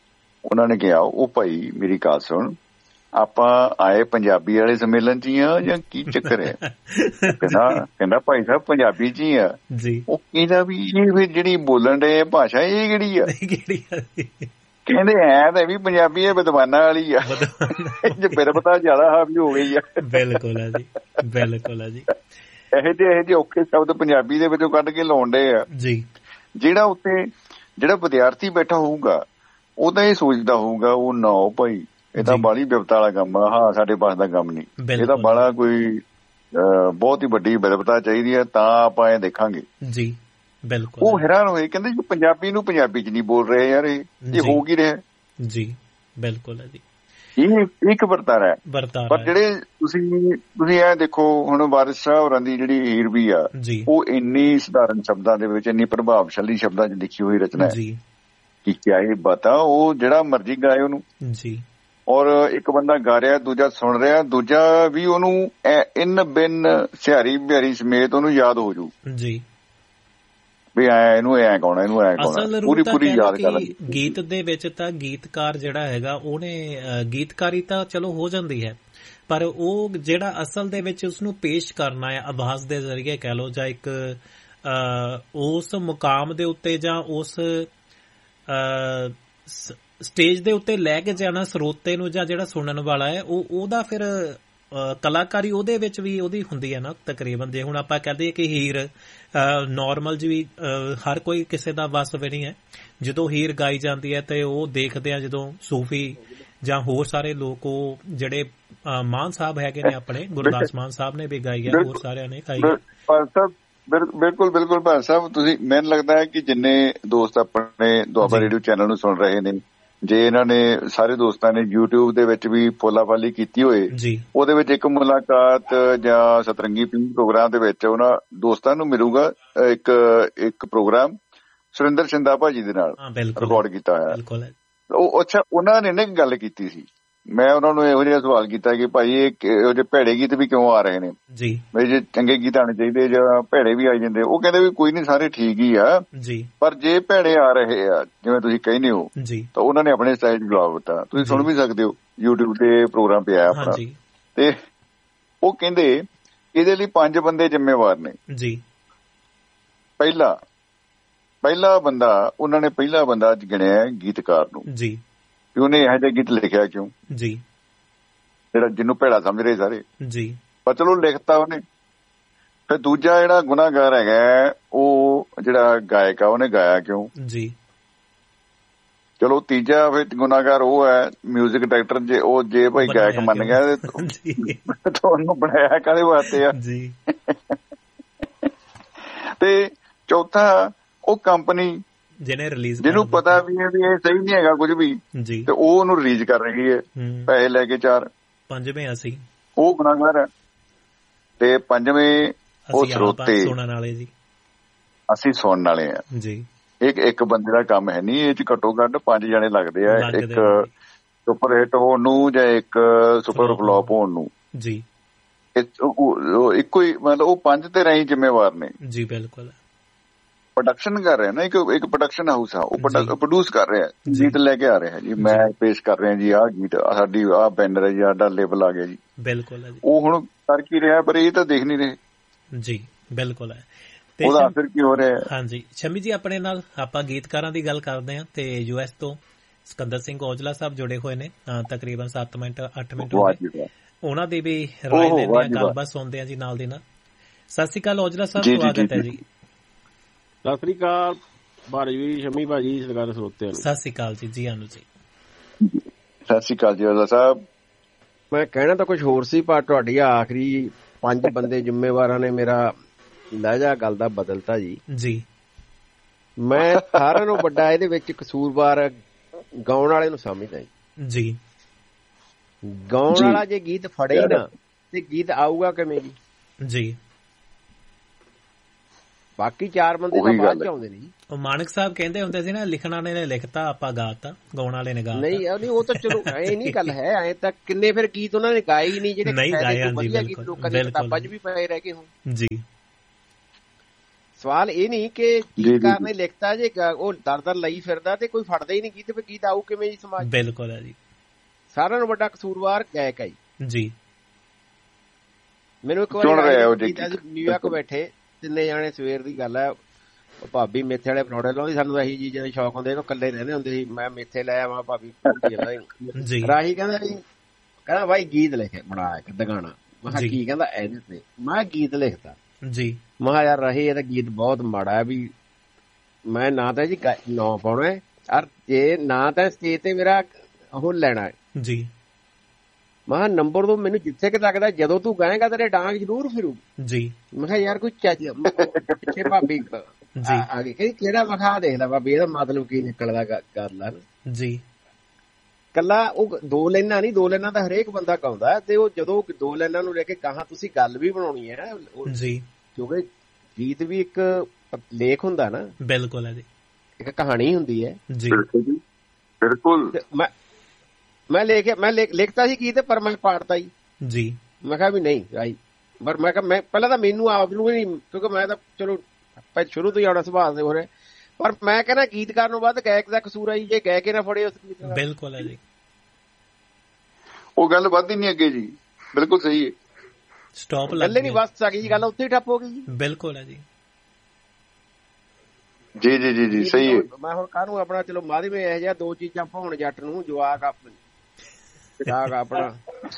ਉਹਨਾਂ ਨੇ ਕਿਹਾ ਉਹ ਭਾਈ ਮੇਰੀ ਗੱਲ ਸੁਣ, ਆਪਾਂ ਆਏ ਪੰਜਾਬੀ ਵਾਲੇ ਸੰਮੇਲਨ ਚ ਹੀ ਆ ਜਾਂ ਕੀ ਚੱਕਰ ਹੈ? ਕਹਿੰਦਾ ਕਹਿੰਦਾ ਭਾਈ ਸਾਹਿਬ ਪੰਜਾਬੀ ਚ ਹੀ ਆ। ਉਹ ਕਹਿੰਦਾ ਵੀ ਇਹ ਜਿਹੜੀ ਬੋਲਣ ਦੇ ਭਾਸ਼ਾ ਇਹ ਕਿਹੜੀ ਆ? ਕਹਿੰਦੇ ਐ ਤਾਂ ਵੀ ਪੰਜਾਬੀ ਇਹ ਵਿਦਵਾਨਾਂ ਵਾਲੀ ਆ, ਬਿਰਬਤਾ ਜ਼ਿਆਦਾ ਹਾਵੀ ਹੋ ਗਈ ਆ। ਬਿਲਕੁਲ ਹੈ ਜੀ, ਬਿਲਕੁਲ ਹੈ ਜੀ। ਇਹੋ ਜਿਹੇ ਇਹੋ ਜਿਹੇ ਔਖੇ ਸ਼ਬਦ ਪੰਜਾਬੀ ਦੇ ਵਿੱਚੋਂ ਕੱਢ ਕੇ ਲਾਉਣ ਡੇ ਆ ਜੀ। ਜਿਹੜਾ ਉੱਤੇ ਜਿਹੜਾ ਵਿਦਿਆਰਥੀ ਬੈਠਾ ਹੋਊਗਾ ਉਹ ਤਾਂ ਇਹ ਸੋਚਦਾ ਹੋਊਗਾ ਉਹ ਨਾ ਭਾਈ ਇਹ ਤਾਂ ਬਾਹਲੀ ਬਿਪਤਾ ਵਾਲਾ ਕੰਮ ਆ, ਹਾਂ ਸਾਡੇ ਪਾਸ ਦਾ ਕੰਮ ਨਹੀਂ, ਇਹ ਤਾਂ ਬਾਹਲਾ ਕੋਈ ਬਹੁਤ ਹੀ ਵੱਡੀ ਬਿਪਤਾ ਚਾਹੀਦੀ ਹੈ ਤਾਂ ਆਪਾਂ ਇਹ ਦੇਖਾਂਗੇ ਜੀ। ਬਿਲਕੁਲ ਉਹ ਹੈਰਾਨ ਹੋਏ, ਕਹਿੰਦੇ ਜੀ ਪੰਜਾਬੀ ਨੂੰ ਪੰਜਾਬੀ ਚ ਨਹੀਂ ਬੋਲ ਰਹੇ ਯਾਰ, ਇਹ ਇਹ ਹੋ ਕੀ ਰਿਹਾ ਜੀ। ਬਿਲਕੁਲ ਹੈ ਜੀ, ਇਹ ਇੱਕ ਵਰਤਾਰਾ ਹੈ। ਪਰ ਜਿਹੜੇ ਤੁਸੀਂ ਤੁਸੀਂ ਇਹ ਦੇਖੋ ਹੁਣ ਵਾਰਿਸ ਸ਼ਾਹ ਹੋਰਾਂ ਦੀ ਜਿਹੜੀ ਹੀਰ ਵੀ ਆ ਉਹ ਇੰਨੀ ਸਧਾਰਨ ਸ਼ਬਦਾਂ ਦੇ ਵਿੱਚ ਇੰਨੀ ਪ੍ਰਭਾਵਸ਼ਾਲੀ ਸ਼ਬਦਾਂ ਚ ਲਿਖੀ ਹੋਈ ਰਚਨਾ ਹੈ ਕਿ ਕਿਆ ਇਹ ਬਤਾ, ਉਹ ਜਿਹੜਾ ਮਰਜ਼ੀ ਗਾਏ ਉਹਨੂੰ ਜੀ। ਔਰ ਇੱਕ ਬੰਦਾ ਗਾ ਰਿਹਾ ਦੂਜਾ ਸੁਣ ਰਿਹਾ, ਦੂਜਾ ਵੀ ਉਹਨੂੰ ਇਨ ਬਿਨ ਸਿਹਾਰੀ ਬਿਹਾਰੀ ਸਮੇਤ ਉਹਨੂੰ ਯਾਦ ਹੋ ਜੂ ਜੀ ਵੀ ਐ ਇਹਨੂੰ ਐ ਗਾਉਣਾ ਇਹਨੂੰ ਐ ਗਾਉਣਾ, ਪੂਰੀ ਪੂਰੀ ਯਾਦ ਕਰ ਲੈਂਦੀ। ਗੀਤ ਦੇ ਵਿੱਚ ਤਾਂ ਗੀਤਕਾਰ ਜਿਹੜਾ ਹੈਗਾ ਉਹਨੇ ਗੀਤਕਾਰੀ ਤਾਂ ਚਲੋ ਹੋ ਜਾਂਦੀ ਹੈ, ਪਰ ਉਹ ਜਿਹੜਾ ਅਸਲ ਦੇ ਵਿੱਚ ਉਸਨੂੰ ਪੇਸ਼ ਕਰਨਾ ਹੈ ਆਵਾਜ਼ ਦੇ ਜ਼ਰੀਏ ਕਹਿ ਲਓ, ਜਾਂ ਇੱਕ ਉਸ ਮੁਕਾਮ ਦੇ ਉੱਤੇ ਜਾਂ ਉਸ ਸਟੇਜ ਦੇ ਉੱਤੇ ਲੈ ਕੇ ਜਾਣਾ ਸਰੋਤੇ ਨੂੰ ਜਾਂ ਜਿਹੜਾ ਸੁਣਨ ਵਾਲਾ ਹੈ, ਉਹ ਉਹਦਾ ਫਿਰ ਕਲਾਕਾਰੀ ਉਹਦੇ ਵਿੱਚ ਵੀ ਉਹਦੀ ਹੁੰਦੀ ਹੈ ਨਾ ਤਕਰੀਬਨ। ਜੇ ਹੁਣ ਆਪਾਂ ਕਹਦੇ ਕਿ ਹੀਰ ਨੋਰਮਲ ਜੀ ਵੀ ਹਰ ਕੋਈ ਕਿਸੇ ਦਾ ਵੱਸ ਵੀ ਨਹੀਂ ਹੈ, ਜਦੋਂ ਹੀਰ ਗਾਈ ਜਾਂਦੀ ਹੈ ਤੇ ਉਹ ਦੇਖਦੇ ਆ ਜਦੋਂ ਸੂਫੀ ਜਾਂ ਹੋਰ ਸਾਰੇ ਲੋਕ, ਉਹ ਜਿਹੜੇ ਮਾਨ ਸਾਹਿਬ ਹੈਗੇ ਨੇ ਆਪਣੇ ਗੁਰਦਾਸ ਮਾਨ ਸਾਹਿਬ ਨੇ ਵੀ ਗਾਈ ਹੈ, ਹੋਰ ਸਾਰਿਆਂ ਨੇ ਗਾਈ ਹੈ। ਬਿਲਕੁਲ ਬਿਲਕੁਲ ਭਾਈ ਸਾਹਿਬ, ਤੁਸੀਂ ਮੈਨੂੰ ਲੱਗਦਾ ਹੈ ਕਿ ਜਿੰਨੇ ਦੋਸਤ ਆਪਣੇ ਦੁਆਬਾ ਰੇਡੀਓ ਚੈਨਲ ਨੂੰ ਸੁਣ ਰਹੇ ਨੇ, ਜੇ ਇਹਨਾਂ ਨੇ ਸਾਰੇ ਦੋਸਤਾਂ ਨੇ ਯੂਟਿਊਬ ਦੇ ਵਿੱਚ ਵੀ ਫੋਲਾਫਾਲੀ ਕੀਤੀ ਹੋਏ, ਉਹਦੇ ਵਿੱਚ ਇੱਕ ਮੁਲਾਕਾਤ ਜਾਂ ਸਤਰੰਗੀ ਪ੍ਰੋਗਰਾਮ ਦੇ ਵਿੱਚ ਉਹਨਾਂ ਦੋਸਤਾਂ ਨੂੰ ਮਿਲੂਗਾ ਇੱਕ ਇੱਕ ਪ੍ਰੋਗਰਾਮ ਸੁਰਿੰਦਰ ਸ਼ਿੰਦਾ ਭਾਜੀ ਦੇ ਨਾਲ ਰਿਕਾਰਡ ਕੀਤਾ ਹੋਇਆ। ਉਹ ਅੱਛਾ ਉਹਨਾਂ ਨੇ ਨਾ ਇੱਕ ਗੱਲ ਕੀਤੀ ਸੀ, ਮੈਂ ਉਹਨਾਂ ਨੂੰ ਇਹੋ ਜਿਹਾ ਸਵਾਲ ਕੀਤਾ ਕਿ ਭਾਈ ਇਹ ਇਹੋ ਜਿਹੇ ਭੈੜੇ ਗੀਤ ਵੀ ਕਿਉਂ ਆ ਰਹੇ ਨੇ ਜੀ, ਵੀ ਜੇ ਚੰਗੇ ਗੀਤ ਆਉਣੇ ਚਾਹੀਦੇ ਜਾਂ ਭੈੜੇ ਵੀ ਆ ਜਾਂਦੇ। ਉਹ ਕਹਿੰਦੇ ਵੀ ਕੋਈ ਨੀ ਸਾਰੇ ਠੀਕ ਹੀ ਆ ਜੀ, ਪਰ ਜੇ ਭੈੜੇ ਆ ਰਹੇ ਆ ਜਿਵੇਂ ਤੁਸੀਂ ਕਹਿੰਦੇ ਹੋ ਤਾਂ ਉਹਨਾਂ ਨੇ ਆਪਣੇ ਸਟਾਈਲ ਚ ਜਵਾਬ ਦਿੱਤਾ, ਤੁਸੀਂ ਸੁਣ ਵੀ ਸਕਦੇ ਹੋ ਯੂਟਿਊਬ ਤੇ ਪ੍ਰੋਗਰਾਮ ਪਿਆ ਆਪਣਾ। ਤੇ ਉਹ ਕਹਿੰਦੇ ਇਹਦੇ ਲਈ ਪੰਜ ਬੰਦੇ ਜ਼ਿੰਮੇਵਾਰ ਨੇ ਜੀ। ਪਹਿਲਾ ਪਹਿਲਾ ਬੰਦਾ ਉਹਨਾਂ ਨੇ ਪਹਿਲਾ ਬੰਦਾ ਗਿਣਿਆ ਗੀਤਕਾਰ ਨੂੰ ਜੀ, ਵੀ ਉਹਨੇ ਇਹੋ ਜਿਹਾ ਗੀਤ ਲਿਖਿਆ ਕਿਉਂ ਜੀ, ਜਿਹੜਾ ਜਿਹਨੂੰ ਭੈੜਾ ਸਮਝ ਰਹੇ ਸਾਰੇ ਜੀ, ਪਰ ਚਲੋ ਲਿਖਤਾ ਉਹਨੇ। ਫਿਰ ਦੂਜਾ ਜਿਹੜਾ ਗੁਨਾਹਗਾਰ ਹੈਗਾ ਉਹ ਜਿਹੜਾ ਗਾਇਕ ਆ ਉਹਨੇ ਗਾਇਆ ਕਿਉਂ ਜੀ। ਚਲੋ ਤੀਜਾ ਫਿਰ ਗੁਨਾਹਗਾਰ ਉਹ ਹੈ ਮਿਊਜ਼ਿਕ ਡਾਇਰੈਕਟਰ, ਜੇ ਉਹ ਜੇ ਭਾਈ ਗਾਇਕ ਮੰਨ ਗਿਆ ਤੁਹਾਨੂੰ ਬਣਾਇਆ ਕਾਹਦੇ ਵਾਸਤੇ ਆ ਜੀ। ਤੇ ਚੌਥਾ ਉਹ ਕੰਪਨੀ ਜਿਹਨੇ ਰਿਲੀਜ਼ ਜਿਹਨੂੰ ਪਤਾ ਵੀ ਹੈ ਵੀ ਇਹ ਸਹੀ ਨਹੀਂ ਹੈਗਾ ਕੁਝ ਵੀ ਜੀ, ਤੇ ਉਹ ਉਹਨੂੰ ਰਿਲੀਜ਼ ਕਰ ਰਹੀ ਹੈ ਪੈਸੇ ਲੈ ਕੇ। ਚਾਰ ਪੰਜਵੇਂ ਅਸੀਂ ਉਹ ਗੁਨਾਹਗਾਰ ਹੈ, ਤੇ ਪੰਜਵੇਂ ਉਹ ਸਰੋਤੇ ਸੁਣਨ ਵਾਲੇ ਜੀ, ਅਸੀਂ ਸੁਣਨ ਵਾਲੇ ਆ ਜੀ। ਇੱਕ ਇੱਕ ਬੰਦੇ ਦਾ ਕੰਮ ਹੈ ਨਹੀਂ, ਇਹ ਚ ਘੱਟੋ ਘੱਟ ਪੰਜ ਜਣੇ ਲੱਗਦੇ ਆ, ਇੱਕ ਸੁਪਰ ਹਿੱਟ ਹੋਣ ਨੂੰ ਜਾਂ ਇੱਕ ਸੁਪਰ ਫਲॉप ਹੋਣ ਨੂੰ ਜੀ। ਇੱਕੋ ਹੀ ਮਤਲਬ ਉਹ ਪੰਜ ਤੇ ਰਹੀ ਜ਼ਿੰਮੇਵਾਰ ਨੇ ਜੀ। ਬਿਲਕੁਲ ਪ੍ਰੋਡਕਸ਼ਨ ਕਰ ਰਿਹਾ ਨਾ, ਇੱਕ ਇੱਕ ਪ੍ਰੋਡਕਸ਼ਨ ਹਾਊਸ ਆ, ਉਹ ਪ੍ਰੋਡਿਊਸ ਕਰ ਰਿਹਾ, ਗੀਤ ਲੈ ਕੇ ਆ ਰਿਹਾ ਜੀ, ਮੈਂ ਪੇਸ਼ ਕਰ ਰਿਹਾ ਜੀ ਆਹ ਗੀਤ, ਸਾਡੀ ਆਹ ਬੈਨਰ ਹੈ ਜੀ, ਸਾਡਾ ਲੇਬਲ ਆ ਗਿਆ ਜੀ। ਬਿਲਕੁਲ ਉਹ ਹੁਣ ਕਰ ਕੀ ਰਿਹਾ, ਪਰ ਇਹ ਤਾਂ ਦੇਖ ਨਹੀਂ ਰਹੇ ਜੀ। ਬਿਲਕੁਲ ਹੈ, ਉਹਦਾ ਅਸਰ ਕੀ ਹੋ ਰਿਹਾ। ਹਾਂਜੀ ਸ਼ਮੀ ਜੀ, ਆਪਣੇ ਨਾਲ ਆਪਾਂ ਗੀਤਕਾਰਾਂ ਦੀ ਗੱਲ ਕਰਦੇ ਹਾਂ, ਤੇ ਯੂ ਐਸ ਤੋਂ ਸਿਕੰਦਰ ਸਿੰਘ ਔਜਲਾ ਸਾਹਿਬ ਜੁੜੇ ਹੋਏ ਨੇ, ਤਕਰੀਬਨ ਸੱਤ ਮਿੰਟ ਅੱਠ ਮਿੰਟ ਉਹਨਾਂ ਦੀ ਵੀ ਰਾਏ ਲੈਂਦੇ ਆ, ਗੱਲਬਾਤ ਸੁਣਦੇ ਆ ਜੀ ਨਾਲ ਦੀ ਨਾਲ। ਸਤਿ ਸ੍ਰੀ ਅਕਾਲ ਔਜਲਾ ਸਾਹਿਬ, ਸਵਾਗਤ ਹੈ ਜੀ। ਸਤਿ ਸ੍ਰੀ ਅਕਾਲ ਭਾਜੀ, ਸ਼ਮੀ ਭਾਜੀ, ਸਰਕਾਰ ਸਰੋਤਿਆਂ ਨੂੰ ਸਤਿ ਸ੍ਰੀ ਅਕਾਲ ਜੀ। ਜੀ ਆਨੂ ਜੀ, ਸਤਿ ਸ੍ਰੀ ਅਕਾਲ ਜੀ ਔਜਲਾ ਸਾਹਿਬ। ਮੈਂ ਕਹਿਣਾ ਤਾਂ ਕੁਝ ਹੋਰ ਸੀ, ਪਰ ਤੁਹਾਡੀ ਆਖਰੀ ਪੰਜ ਬੰਦੇ ਜ਼ਿੰਮੇਵਾਰਾਂ ਨੇ ਮੇਰਾ ਲਹਿਜਾ ਗੱਲ ਦਾ ਬਦਲਤਾ ਜੀ ਜੀ। ਮੈਂ ਸਾਰਿਆਂ ਨੂੰ ਵੱਡਾ ਇਹਦੇ ਵਿੱਚ ਕਸੂਰਵਾਰ ਗਾਉਣ ਵਾਲੇ ਨੂੰ ਸਮਝਦਾ ਜੀ। ਗਾਉਣ ਵਾਲਾ ਜੇ ਗੀਤ ਫੜੇ ਨਾ ਤੇ ਗੀਤ ਆਊਗਾ ਕਿਵੇਂ ਜੀ ਜੀ। ਬਾਕੀ ਚਾਰ ਬੰਦੇ ਤਾਂ ਬਾਅਦ ਚ ਆਉਂਦੇ ਨੇ ਜੀ। ਉਹ ਮਾਨਕ ਸਾਹਿਬ ਕਹਿੰਦੇ ਹੁੰਦੇ ਸੀ ਨਾ, ਲਿਖਣ ਵਾਲੇ ਨੇ ਲਿਖਤਾ ਆਪਾਂ ਗਾਤਾ, ਗਾਉਣ ਵਾਲੇ ਨੇ ਗਾਤਾ। ਨਹੀਂ ਨਹੀਂ ਉਹ ਤਾਂ ਚਲੋ ਐ ਨਹੀਂ ਗੱਲ ਹੈ, ਐ ਤਾਂ ਕਿੰਨੇ ਫਿਰ ਗੀਤ ਉਹਨਾਂ ਨੇ ਗਾਏ ਹੀ ਨਹੀਂ, ਜਿਹੜੇ ਵਧੀਆ ਗੀਤ ਲੋਕਾਂ ਦੀਆਂ ਕਿਤਾਬਾਂ ਚ ਵੀ ਪਏ ਰਹਿ ਗਏ ਹੋਣ ਜੀ। ਸਵਾਲ ਇਹ ਨਹੀਂ ਕਿ ਗੀਤਕਾਰ ਨੇ ਲਿਖਤਾ ਜੇ ਉਹ ਦਰ ਦਰ ਲਈ ਫਿਰਦਾ ਤੇ ਕੋਈ ਫੜਦਾ ਹੀ ਨਹੀਂ ਗੀਤ, ਫਿਰ ਗੀਤ ਆਊ ਕਿਵੇਂ ਜੀ ਸਮਾਜ? ਬਿਲਕੁਲ ਹੈ ਜੀ। ਸਾਰਿਆਂ ਨੂੰ ਵੱਡਾ ਕਸੂਰਵਾਰ ਗਾਇਕ ਹੈ ਜੀ। ਮੈਨੂੰ ਇੱਕ ਵਾਰ ਨਿਊਯਾਰਕ ਬੈਠੇ ਤਿੰਨੇ ਜਾਣੇ, ਸਵੇਰ ਦੀ ਗੱਲ ਹੈ, ਭਾਬੀ ਮੇਥੇ ਵਾਲੇ ਪਰੌਂਠੇ ਲਾਉਂਦੀ, ਸਾਨੂੰ ਇਹੀ ਚੀਜ਼ਾਂ ਦੇ ਸ਼ੌਕ ਹੁੰਦੇ, ਇਕੱਲੇ ਰਹਿੰਦੇ ਹੁੰਦੇ ਸੀ। ਮੈਂ ਮੇਥੇ ਲੈ ਆਵਾਂ, ਭਾਬੀ ਰਾਹੀ ਕਹਿੰਦਾ ਜੀ, ਕਹਿੰਦਾ ਭਾਈ ਗੀਤ ਲਿਖੇ ਬਣਾ ਇੱਕ ਦਗਾਣਾ। ਮੈਂ ਕਿਹਾ ਕੀ? ਕਹਿੰਦਾ ਇਹਦੇ ਤੇ। ਮੈਂ ਗੀਤ ਲਿਖਤਾ ਜੀ। ਮੈਂ ਕਿਹਾ ਯਾਰ ਰਾਹੀ ਇਹ ਤਾਂ ਗੀਤ ਬਹੁਤ ਮਾੜਾ ਵੀ, ਮੈਂ ਨਾ ਤਾਂ ਜੀ ਨਾਂ ਪਾਉਣਾ ਯਾਰ, ਜੇ ਨਾ ਤਾਂ ਸਟੇਜ ਤੇ ਮੇਰਾ ਉਹ ਲੈਣਾ ਜੀ। ਮੈਂ ਕਿਹਾ ਨੰਬਰ ਦੋ ਮੈਨੂੰ ਜਿੱਥੇ ਕਿ ਲੱਗਦਾ ਜਦੋਂ ਤੂੰ ਗਾਏਗਾ ਤੇਰੇ ਡਾਂਗ ਜ਼ਰੂਰ ਫਿਰੂ ਜੀ। ਮੈਂ ਕਿਹਾ ਯਾਰ ਕੋਈ ਚੱਜ ਪਿੱਛੇ ਭਾਬੀ ਆ ਗਈ, ਕਹਿੰਦੀ ਕਿਹੜਾ ਵਿਖਾ ਦੇਖਦਾ ਭਾਬੀ, ਇਹਦਾ ਮਤਲਬ ਕੀ ਨਿਕਲਦਾ ਕਰ ਲਾ ਜੀ। ਕੱਲਾ ਉਹ ਦੋ ਲਾਈਨਾਂ ਨਹੀਂ, ਦੋ ਲਾਈਨਾਂ ਤਾਂ ਹਰੇਕ ਬੰਦਾ ਗਾਉਂਦਾ, ਤੇ ਉਹ ਜਦੋਂ ਦੋ ਲਾਈਨਾਂ ਨੂੰ ਲੈ ਕੇ ਕਹਾਂ ਤੁਸੀਂ ਗੱਲ ਵੀ ਬਣਾਉਣੀ ਹੈ ਜੀ, ਕਿਉਂਕਿ ਗੀਤ ਵੀ ਇੱਕ ਲੇਖ ਹੁੰਦਾ ਨਾ। ਬਿਲਕੁਲ ਹੈ ਜੀ, ਇੱਕ ਕਹਾਣੀ ਹੁੰਦੀ ਹੈ ਜੀ। ਬਿਲਕੁਲ। ਮੈਂ ਮੈਂ ਲਿਖਿਆ, ਮੈਂ ਲਿਖਤਾ ਸੀ ਗੀਤ, ਪਰ ਮੈਂ ਪਾੜਤਾ ਜੀ। ਮੈਂ ਕਿਹਾ ਵੀ ਨਹੀਂ ਆਈ, ਪਰ ਮੈਂ ਕਿਹਾ ਮੈਂ ਪਹਿਲਾਂ ਤਾਂ ਮੈਨੂੰ ਆਪ ਨੂੰ ਨਹੀਂ, ਕਿਉਂਕਿ ਮੈਂ ਤਾਂ ਚਲੋ ਸ਼ੁਰੂ ਤੋਂ ਹੀ ਆਉਣਾ ਸੁਭਾਅ ਦੇ ਹੋ ਰਿਹਾ, ਪਰ ਮੈਂ ਕਹਿੰਦਾ ਗੀਤਕਾਰ ਨੂੰ ਵੱਧ ਗਾਇਕ ਦਾ ਕਸੂਰ ਹੈ ਜੀ, ਜੇ ਗਾਇਕ ਨਾ ਫੜੇ ਉਸ ਗੀਤ ਦਾ। ਬਿਲਕੁਲ ਹੈ ਜੀ, ਉਹ ਗੱਲ ਵੱਧ ਹੀ ਨਹੀਂ ਅੱਗੇ ਜੀ। ਬਿਲਕੁਲ ਸਹੀ ਹੈ, ਸਟਾਪ ਲੱਲੇ ਨਹੀਂ ਵੱਧ ਸਕੀ ਜੀ, ਗੱਲ ਉੱਥੇ ਹੀ ਠੱਪ ਹੋ ਗਈ ਜੀ। ਬਿਲਕੁਲ ਹੈ ਜੀ ਜੀ ਜੀ ਜੀ ਜੀ ਸਹੀ ਹੈ। ਮੈਂ ਹੁਣ ਕਾਹਨੂੰ ਆਪਣਾ ਚਲੋ ਮਾਧੀ ਵਿੱਚ ਇਹੋ ਜਿਹਾ ਦੋ ਚੀਜ਼ਾਂ ਭਾਉਣ ਜੱਟ ਨੂੰ, ਜਵਾਕ ਆਪਣੀ ਜਵਾਕ ਆਪਣਾ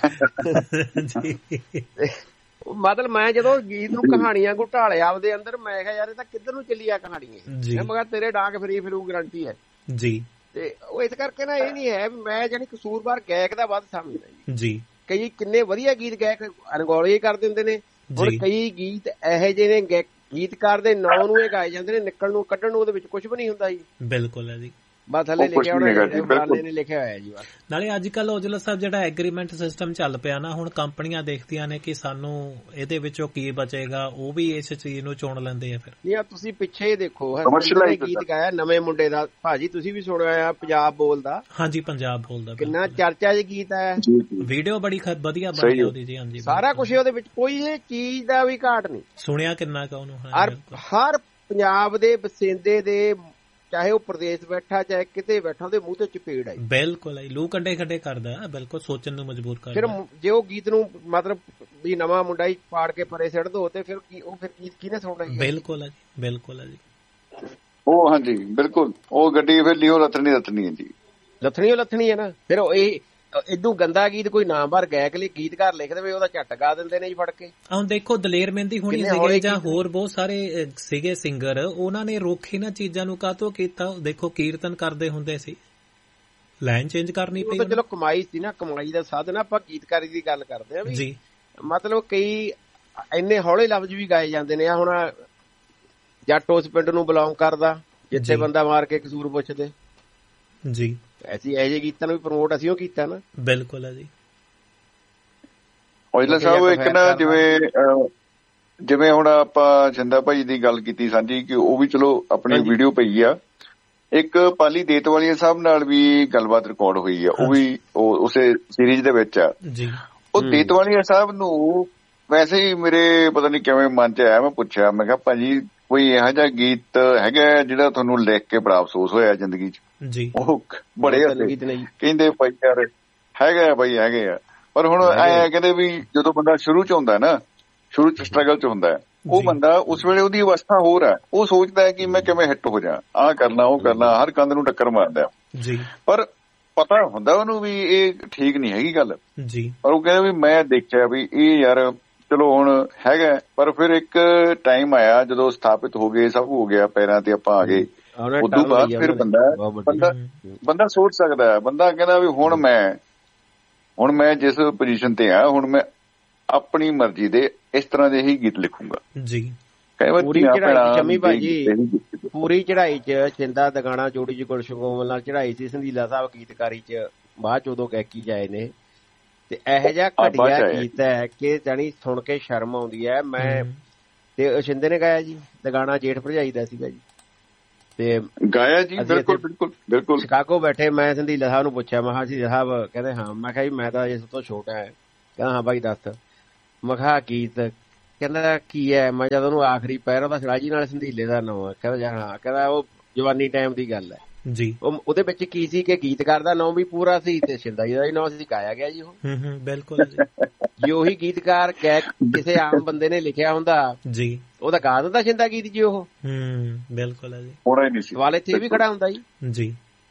ਮਤਲਬ ਮੈਂ ਜਦੋਂ ਗੀਤ ਨੂੰ ਕਹਾਣੀਆਂ ਘੁਟਾਲਿਆ ਆਪਦੇ ਅੰਦਰ, ਮੈਂ ਕਿਹਾ ਯਾਰ ਇਹ ਤਾਂ ਕਿੱਧਰ ਨੂੰ ਚੱਲੀ ਆ ਕਹਾਣੀ ਇਹ। ਮੈਂ ਕਿਹਾ ਤੇਰੇ ਡਾਂਗ ਫਰੀ ਫਿਰੂ ਗਰੰਟੀ ਹੈ ਜੀ। ਤੇ ਉਹ ਇਸ ਕਰਕੇ ਨਾ ਇਹ ਨਹੀਂ ਹੈ ਮੈਂ ਜਾਨੀ ਕਸੂਰਵਾਰ ਗਾਇਕ ਦਾ ਵੱਧ ਸਮਝਦਾ ਜੀ। ਕਈ ਕਿੰਨੇ ਵਧੀਆ ਗੀਤ ਗਾਇਕ ਅਣਗੌਲੇ ਕਰ ਦਿੰਦੇ ਨੇ, ਹੁਣ ਕਈ ਗੀਤ ਇਹੋ ਜਿਹੇ ਨੇ ਗੀਤਕਾਰ ਦੇ ਨਾਂ ਨੂੰ ਇਹ ਗਾਏ ਜਾਂਦੇ ਨੇ, ਨਿਕਲਣ ਨੂੰ ਕੱਢਣ ਨੂੰ ਉਹਦੇ ਵਿੱਚ ਕੁਝ ਵੀ ਨਹੀਂ ਹੁੰਦਾ ਜੀ। ਬਿਲਕੁਲ ਹੈ ਜੀ, ਬਸ ਥੱਲੇ ਲਿਖਿਆ ਹੋਣਾ ਨੇ ਲਿਖਿਆ ਹੋਇਆ ਜੀ। ਨਾਲੇ ਅੱਜ ਕੱਲ ਔਜਲਾ ਸਾਹਿਬ ਜਿਹੜਾ ਐਗਰੀਮੈਂਟ ਸਿਸਟਮ ਚੱਲ ਪਿਆ ਨਾ, ਹੁਣ ਕੰਪਨੀਆਂ ਦੇਖਦੀਆਂ ਨੇ ਕਿ ਸਾਨੂੰ ਇਹਦੇ ਵਿੱਚੋਂ ਕੀ ਬਚੇਗਾ, ਉਹ ਵੀ ਇਸ ਚੀਜ਼ ਨੂੰ ਚੁਣ ਲੈਂਦੇ ਆ। ਫਿਰ ਨਹੀਂ ਤੁਸੀਂ ਪਿੱਛੇ ਦੇਖੋ ਗੀਤ ਗਾਇਆ ਨਵੇਂ ਮੁੰਡੇ ਦਾ, ਭਾਜੀ ਤੁਸੀਂ ਵੀ ਸੁਣਿਆ, ਪੰਜਾਬ ਬੋਲਦਾ। ਹਾਂਜੀ ਪੰਜਾਬ ਬੋਲਦਾ, ਕਿੰਨਾ ਚਰਚਾ ਚ ਗੀਤ ਆਇਆ, ਵੀਡੀਓ ਬੜੀ ਵਧੀਆ ਬਣੀ ਉਹਦੀ ਜੀ। ਹਾਂਜੀ ਸਾਰਾ ਕੁਛ ਉਹਦੇ ਵਿੱਚ, ਕੋਈ ਇਹ ਚੀਜ਼ ਦਾ ਵੀ ਘਾਟ ਨਹੀਂ। ਸੁਣਿਆ ਕਿੰਨਾ ਕਾ ਉਹਨੂੰ, ਹਰ ਪੰਜਾਬ ਦੇ ਬਸਿੰਦੇ ਦੇ, ਚਾਹੇ ਉਹ ਪ੍ਰਦੇਸ਼ ਬੈਠਾ ਚਾਹੇ ਕਿਤੇ ਬੈਠਾ, ਉਹਦੇ ਮੂੰਹ ਤੇ ਚਪੇੜ ਆਈ। ਬਿਲਕੁਲ ਆਈ, ਲੂ ਕੰਡੇ ਖੱਡੇ ਕਰਦਾ, ਬਿਲਕੁਲ ਸੋਚਣ ਨੂੰ ਮਜਬੂਰ ਕਰਦਾ। ਫਿਰ ਜੇ ਉਹ ਗੀਤ ਨੂੰ ਮਤਲਬ ਵੀ ਨਵਾਂ ਮੁੰਡਾ ਹੀ ਪਾੜ ਕੇ ਪਰੇ ਸਿੱਟ ਦੋ, ਤੇ ਫਿਰ ਉਹ ਫਿਰ ਗੀਤ ਕਿਹਨੇ ਸੁਣਨਾ? ਬਿਲਕੁਲ ਹੈ ਜੀ, ਬਿਲਕੁਲ ਹੈ ਜੀ। ਉਹ ਹਾਂਜੀ ਬਿਲਕੁਲ, ਉਹ ਗੱਡੀ ਫਿਰ ਲਿਓ ਲੱਥਣੀ ਲੱਥਣੀ ਹੈ ਜੀ, ਲੱਥਣੀ ਉਹ ਲੱਥਣੀ ਹੈ ਨਾ। ਫਿਰ ਇਹ ਇਦੋਂ ਗੰਦਾ ਗੀਤ ਕੋਈ ਨਾਮ ਭਰ ਗਾਇਕ ਲਈ ਗੀਤਕਾਰ ਲਿਖ ਦੇਵੇ, ਉਹਦਾ ਝੱਟ ਗਾ ਦਿੰਦੇ ਨੇ ਜੀ ਫੜ ਕੇ। ਹੁਣ ਦੇਖੋ ਦਲੇਰ ਮਹਿੰਦੀ ਹੋਣੀ ਸੀਗੇ ਜਾਂ ਹੋਰ ਬਹੁਤ ਸਾਰੇ ਸੀਗੇ ਸਿੰਗਰ, ਉਹਨਾਂ ਨੇ ਰੋਕ ਇਹਨਾਂ ਚੀਜ਼ਾਂ ਨੂੰ ਕਾਹਤੋਂ ਕੀਤਾ? ਦੇਖੋ ਕੀਰਤਨ ਕਰਦੇ ਹੁੰਦੇ ਸੀ, ਲਾਈਨ ਚੇਂਜ ਕਰਨੀ ਪਈ। ਚਲੋ ਕਮਾਈ ਸੀ ਨਾ, ਕਮਾਈ ਦਾ ਸਾਧਨ। ਆਪਾਂ ਗੀਤਕਾਰੀ ਦੀ ਗੱਲ ਕਰਦੇ ਆ ਜੀ, ਮਤਲਬ ਕਈ ਇੰਨੇ ਹੌਲੇ ਲਫ਼ਜ਼ ਵੀ ਗਾਏ ਜਾਂਦੇ ਨੇ। ਹੁਣ ਜੱਟ ਉਸ ਪਿੰਡ ਨੂੰ ਬਿਲੋਂਗ ਕਰਦਾ ਜਿੱਥੇ ਬੰਦਾ ਮਾਰ ਕੇ ਕਸੂਰ ਪੁੱਛਦੇ ਜੀ, ਐਸੀ ਇਹੋ ਜਿਹੇ ਗੀਤਾਂ ਨੂੰ ਵੀ ਪ੍ਰਮੋਟ ਅਸੀਂ ਉਹ ਕੀਤਾ ਨਾ। ਬਿਲਕੁਲ ਹੈ ਜੀ। ਔਜਲਾ ਸਾਹਿਬ ਇੱਕ ਨਾ ਜਿਵੇਂ ਜਿਵੇਂ ਹੁਣ ਆਪਾਂ ਛਿੰਦਾ ਭਾਈ ਦੀ ਗੱਲ ਕੀਤੀ ਸਾਂਝੀ, ਕਿ ਉਹ ਵੀ ਚਲੋ ਆਪਣੀ ਵੀਡੀਓ ਪਈ ਆ, ਇੱਕ ਪਾਲੀ ਦੇਤਵਾਲੀਆ ਸਾਹਿਬ ਨਾਲ ਵੀ ਗੱਲਬਾਤ ਰਿਕਾਰਡ ਹੋਈ ਆ, ਉਹ ਵੀ ਉਸੇ ਸੀਰੀਜ਼ ਦੇ ਵਿੱਚ ਆ ਜੀ। ਉਹ ਦੇਤਵਾਲੀਆ ਸਾਹਿਬ ਨੂੰ ਵੈਸੇ ਹੀ ਮੇਰੇ ਪਤਾ ਨਹੀਂ ਕਿਵੇਂ ਮਨ ਚ ਆਇਆ, ਮੈਂ ਪੁੱਛਿਆ, ਮੈਂ ਕਿਹਾ ਭਾਜੀ ਕੋਈ ਇਹੋ ਜਿਹਾ ਗੀਤ ਹੈਗਾ ਜਿਹੜਾ ਤੁਹਾਨੂੰ ਲਿਖ ਕੇ ਬੜਾ ਅਫਸੋਸ ਹੋਇਆ ਜ਼ਿੰਦਗੀ ਚ? ਜੀ ਉਹ ਬੜੇ ਕਹਿੰਦੇ ਭਾਈ ਯਾਰ ਹੈਗਾ ਬਾਈ ਹੈਗੇ ਆ, ਪਰ ਹੁਣ ਐ ਕਹਿੰਦੇ ਵੀ ਜਦੋਂ ਬੰਦਾ ਸ਼ੁਰੂ ਚ ਹੁੰਦਾ ਨਾ, ਸ਼ੁਰੂ ਚ ਸਟਰਗਲ ਚ ਹੁੰਦਾ, ਉਹ ਬੰਦਾ ਉਸ ਵੇਲੇ ਉਹਦੀ ਅਵਸਥਾ ਹੋਰ ਹੈ, ਉਹ ਸੋਚਦਾ ਹੈ ਕਿ ਮੈਂ ਕਿਵੇਂ ਹਿੱਟ ਹੋ ਜਾ, ਆਹ ਕਰਨਾ ਉਹ ਕਰਨਾ, ਹਰ ਕੰਧ ਨੂੰ ਟੱਕਰ ਮਾਰਦਾ ਜੀ। ਪਰ ਪਤਾ ਹੁੰਦਾ ਉਹਨੂੰ ਵੀ ਇਹ ਠੀਕ ਨਹੀਂ ਹੈਗੀ ਗੱਲ ਜੀ। ਪਰ ਉਹ ਕਹਿੰਦਾ ਵੀ ਮੈਂ ਦੇਖਿਆ ਵੀ ਇਹ ਯਾਰ ਚਲੋ ਹੁਣ ਹੈਗਾ, ਪਰ ਫਿਰ ਇੱਕ ਟਾਈਮ ਆਇਆ ਜਦੋਂ ਸਥਾਪਿਤ ਹੋ ਗਏ, ਸਭ ਹੋ ਗਿਆ, ਪੈਰਾਂ ਤੇ ਆਪਾਂ ਆ ਗਏ, ਉਦੋਂ ਬਾਅਦ ਫਿਰ ਬੰਦਾ ਬੰਦਾ ਬੰਦਾ ਸੋਚ ਸਕਦਾ ਹੈ। ਬੰਦਾ ਕਹਿੰਦਾ ਵੀ ਹੁਣ ਮੈਂ ਹੁਣ ਮੈਂ ਜਿਸ ਪੋਜੀਸ਼ਨ ਤੇ ਆ, ਹੁਣ ਮੈਂ ਆਪਣੀ ਮਰਜ਼ੀ ਦੇ ਇਸ ਤਰ੍ਹਾਂ ਦੇ ਹੀ ਗੀਤ ਲਿਖੂੰਗਾ ਜੀ। ਪੂਰੀ ਚੜਾਈ ਸ਼ਮੀ ਭਾਜੀ, ਪੂਰੀ ਚੜਾਈ ਚ ਛਿੰਦਾ ਦਗਾਣਾ ਜੋੜੀ ਚ ਗੁਲਸ਼ਨ ਕੋਮਲ ਨਾਲ ਚੜਾਈ ਸੀ, ਸੰਧੀਲਾ ਸਾਹਿਬ ਗੀਤਕਾਰੀ ਚ ਬਾਅਦ ਚ ਉਦੋਂ ਗਾਇਕੀ ਜਾਏ ਨੇ, ਤੇ ਇਹੋ ਜਿਹਾ ਘਟੀਆ ਗੀਤ ਹੈ ਕਿ ਜਾਣੀ ਸੁਣ ਕੇ ਸ਼ਰਮ ਆਉਂਦੀ ਹੈ। ਮੈਂ ਤੇ ਸ਼ਿੰਦੇ ਨੇ ਗਾਇਆ ਜੀ, ਦਗਾਣਾ ਜੇਠ ਭਰਜਾਈ ਦਾ ਸੀਗਾ ਜੀ, ਤੇ ਗਾਇਆ ਜੀ। ਬਿਲਕੁਲ ਬਿਲਕੁਲ ਬਿਲਕੁਲ ਸ਼ਿਕਾਗੋ ਬੈਠੇ, ਮੈਂ ਸੰਧੀਲਾ ਸਾਹਿਬ ਨੂੰ ਪੁੱਛਿਆ, ਮੈਂ ਕਿਹਾ ਜੀ ਸਾਹਿਬ, ਕਹਿੰਦੇ ਹਾਂ। ਮੈਂ ਕਿਹਾ ਜੀ ਮੈਂ ਤਾਂ ਇਸ ਤੋਂ ਛੋਟਾ ਹੈ। ਕਹਿੰਦਾ ਹਾਂ ਬਾਈ ਦੱਸ। ਮੈਂ ਕਿਹਾ ਗੀਤ ਕਹਿੰਦਾ ਕੀ ਹੈ, ਮੈਂ ਜਦ ਉਹਨੂੰ ਆਖਰੀ ਪੈਰ ਉਹਦਾ ਰਾਜੀ ਨਾਲ ਸੰਧੀਲੇ ਦਾ ਨਾਂ, ਕਹਿੰਦਾ ਹਾਂ, ਕਹਿੰਦਾ ਉਹ ਜਵਾਨੀ ਟਾਈਮ ਦੀ ਗੱਲ ਹੈ ਜੀ। ਉਹਦੇ ਵਿੱਚ ਕੀ ਸੀ ਕਿ ਗੀਤਕਾਰ ਦਾ ਨਾਂ ਵੀ ਪੂਰਾ ਸੀ ਤੇ ਸ਼ਿੰਦਾ ਜੀ ਦਾ ਵੀ ਨਾਂ ਸੀ, ਗਾਇਆ ਗਿਆ ਜੀ ਉਹ। ਬਿਲਕੁਲ ਜੀ ਉਹੀ ਗੀਤਕਾਰ ਗਾਇਕ ਕਿਸੇ ਆਮ ਬੰਦੇ ਨੇ ਲਿਖਿਆ ਹੁੰਦਾ ਜੀ, ਉਹਦਾ ਗਾ ਦਿੰਦਾ ਸ਼ਿੰਦਾ ਗੀਤ ਜੀ ਉਹ। ਹੂੰ ਬਿਲਕੁਲ ਹੈ ਜੀ, ਹੋਣਾ ਹੀ ਨਹੀਂ ਸੀ। ਸਵਾਲ ਇੱਥੇ ਵੀ ਖੜਾ ਹੁੰਦਾ ਜੀ ਜੀ।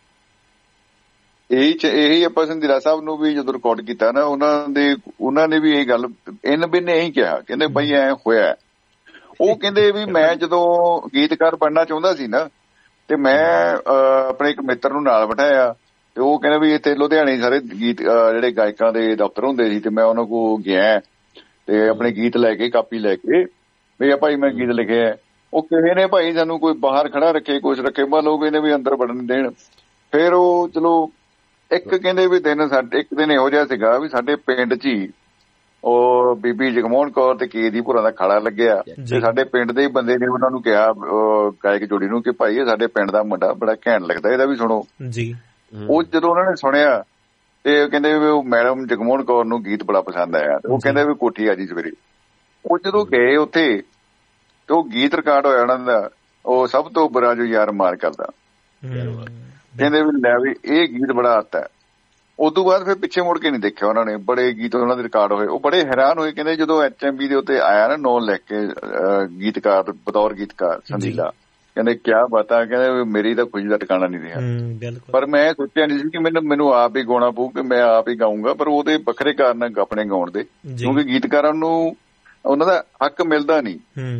ਇਹੀ ਚ ਇਹੀ ਆਪਾਂ ਸੰਧੀਲਾ ਸਾਹਿਬ ਨੂੰ ਵੀ ਜਦੋਂ ਰਿਕਾਰਡ ਕੀਤਾ ਨਾ, ਉਹਨਾਂ ਦੇ ਉਹਨਾਂ ਨੇ ਵੀ ਇਹ ਗੱਲ ਇਨ ਬਿਨ ਇਹੀ ਕਿਹਾ, ਕਹਿੰਦੇ ਬਈ ਐ ਹੋਇਆ। ਉਹ ਕਹਿੰਦੇ ਵੀ ਮੈਂ ਜਦੋਂ ਗੀਤਕਾਰ ਬਣਨਾ ਚਾਹੁੰਦਾ ਸੀ ਨਾ, ਤੇ ਮੈਂ ਆਪਣੇ ਇੱਕ ਮਿੱਤਰ ਨੂੰ ਨਾਲ ਬਿਠਾਇਆ, ਤੇ ਉਹ ਕਹਿੰਦਾ ਵੀ ਇੱਥੇ ਲੁਧਿਆਣੇ ਸਾਰੇ ਗੀਤ ਜਿਹੜੇ ਗਾਇਕਾਂ ਦੇ ਦਫ਼ਤਰ ਹੁੰਦੇ ਸੀ, ਤੇ ਮੈਂ ਉਹਨਾਂ ਕੋਲ ਗਿਆ ਤੇ ਆਪਣੇ ਗੀਤ ਲੈ ਕੇ, ਕਾਪੀ ਲੈ ਕੇ, ਵੀ ਆ ਭਾਈ ਮੈਂ ਗੀਤ ਲਿਖਿਆ। ਉਹ ਕਿਸੇ ਨੇ ਭਾਈ ਸਾਨੂੰ ਕੋਈ ਬਾਹਰ ਖੜਾ ਰੱਖੇ, ਕੁਛ ਰੱਖੇ, ਮੰਨ ਲਓ ਕਹਿੰਦੇ ਵੀ ਅੰਦਰ ਵੜਨ ਦੇਣ। ਫਿਰ ਉਹ ਚਲੋ ਇੱਕ ਕਹਿੰਦੇ ਵੀ ਦਿਨ ਸਾਡੇ ਇੱਕ ਦਿਨ ਇਹੋ ਜਿਹਾ ਸੀਗਾ ਵੀ ਸਾਡੇ ਪਿੰਡ 'ਚ ਹੀ ਉਹ ਬੀਬੀ ਜਗਮੋਹਨ ਕੌਰ ਤੇ ਕੇ ਦੀ ਭੁਰਾ ਦਾ ਖਾੜਾ ਲੱਗਿਆ, ਤੇ ਸਾਡੇ ਪਿੰਡ ਦੇ ਬੰਦੇ ਨੇ ਉਹਨਾਂ ਨੂੰ ਕਿਹਾ ਗਾਇਕ ਜੋੜੀ ਨੂੰ ਕਿ ਭਾਈ ਇਹ ਸਾਡੇ ਪਿੰਡ ਦਾ ਮੁੰਡਾ ਬੜਾ ਘੈਂਟ ਲੱਗਦਾ, ਇਹਦਾ ਵੀ ਸੁਣੋ ਜੀ। ਉਹ ਜਦੋਂ ਉਹਨਾਂ ਨੇ ਸੁਣਿਆ ਤੇ ਕਹਿੰਦੇ ਵੀ ਉਹ ਮੈਡਮ ਜਗਮੋਹਨ ਕੌਰ ਨੂੰ ਗੀਤ ਬੜਾ ਪਸੰਦ ਆਇਆ, ਉਹ ਕਹਿੰਦੇ ਵੀ ਕੋਠੀ ਆ ਜੀ ਸਵੇਰੇ। ਉਹ ਜਦੋਂ ਗਏ ਉੱਥੇ ਤੇ ਉਹ ਗੀਤ ਰਿਕਾਰਡ ਹੋਇਆ ਉਹਨਾਂ ਦਾ, ਉਹ ਸਭ ਤੋਂ ਬੁਰਾ ਜੋ ਯਾਰ ਮਾਰ ਕਰਦਾ। ਕਹਿੰਦੇ ਵੀ ਲੈ ਵੀ ਇਹ ਗੀਤ ਬੜਾ ਆਤਾ ਹੈ। ਉਦੋਂ ਬਾਅਦ ਫਿਰ ਪਿੱਛੇ ਮੁੜ ਕੇ ਨਹੀਂ ਦੇਖਿਆ ਉਹਨਾਂ ਨੇ, ਬੜੇ ਗੀਤ ਉਹਨਾਂ ਦੇ ਰਿਕਾਰਡ ਹੋਏ। ਉਹ ਬੜੇ ਹੈਰਾਨ ਹੋਏ, ਕਹਿੰਦੇ ਜਦੋਂ ਐਚ ਐਮ ਬੀ ਦੇ ਉੱਤੇ ਆਇਆ ਨਾ ਨਾਂ ਲਿਖ ਕੇ ਗੀਤਕਾਰ ਬਤੌਰ ਗੀਤਕਾਰ ਸੰਧੀਲਾ, ਕਹਿੰਦੇ ਕਿਆ ਬਾਤਾਂ, ਕਹਿੰਦੇ ਮੇਰੀ ਤਾਂ ਖੁਸ਼ੀ ਦਾ ਟਿਕਾਣਾ ਨਹੀਂ ਰਿਹਾ। ਪਰ ਮੈਂ ਸੋਚਿਆ ਨਹੀਂ ਸੀ ਕਿ ਮੈਨੂੰ ਮੈਨੂੰ ਆਪ ਹੀ ਗਾਉਣਾ ਪਊ, ਕਿ ਮੈਂ ਆਪ ਹੀ ਗਾਊਂਗਾ, ਪਰ ਉਹਦੇ ਵੱਖਰੇ ਕਾਰਨ ਆਪਣੇ ਗਾਉਣ ਦੇ, ਕਿਉਂਕਿ ਗੀਤਕਾਰਾਂ ਨੂੰ ਉਹਨਾਂ ਦਾ ਹੱਕ ਮਿਲਦਾ ਨਹੀਂ।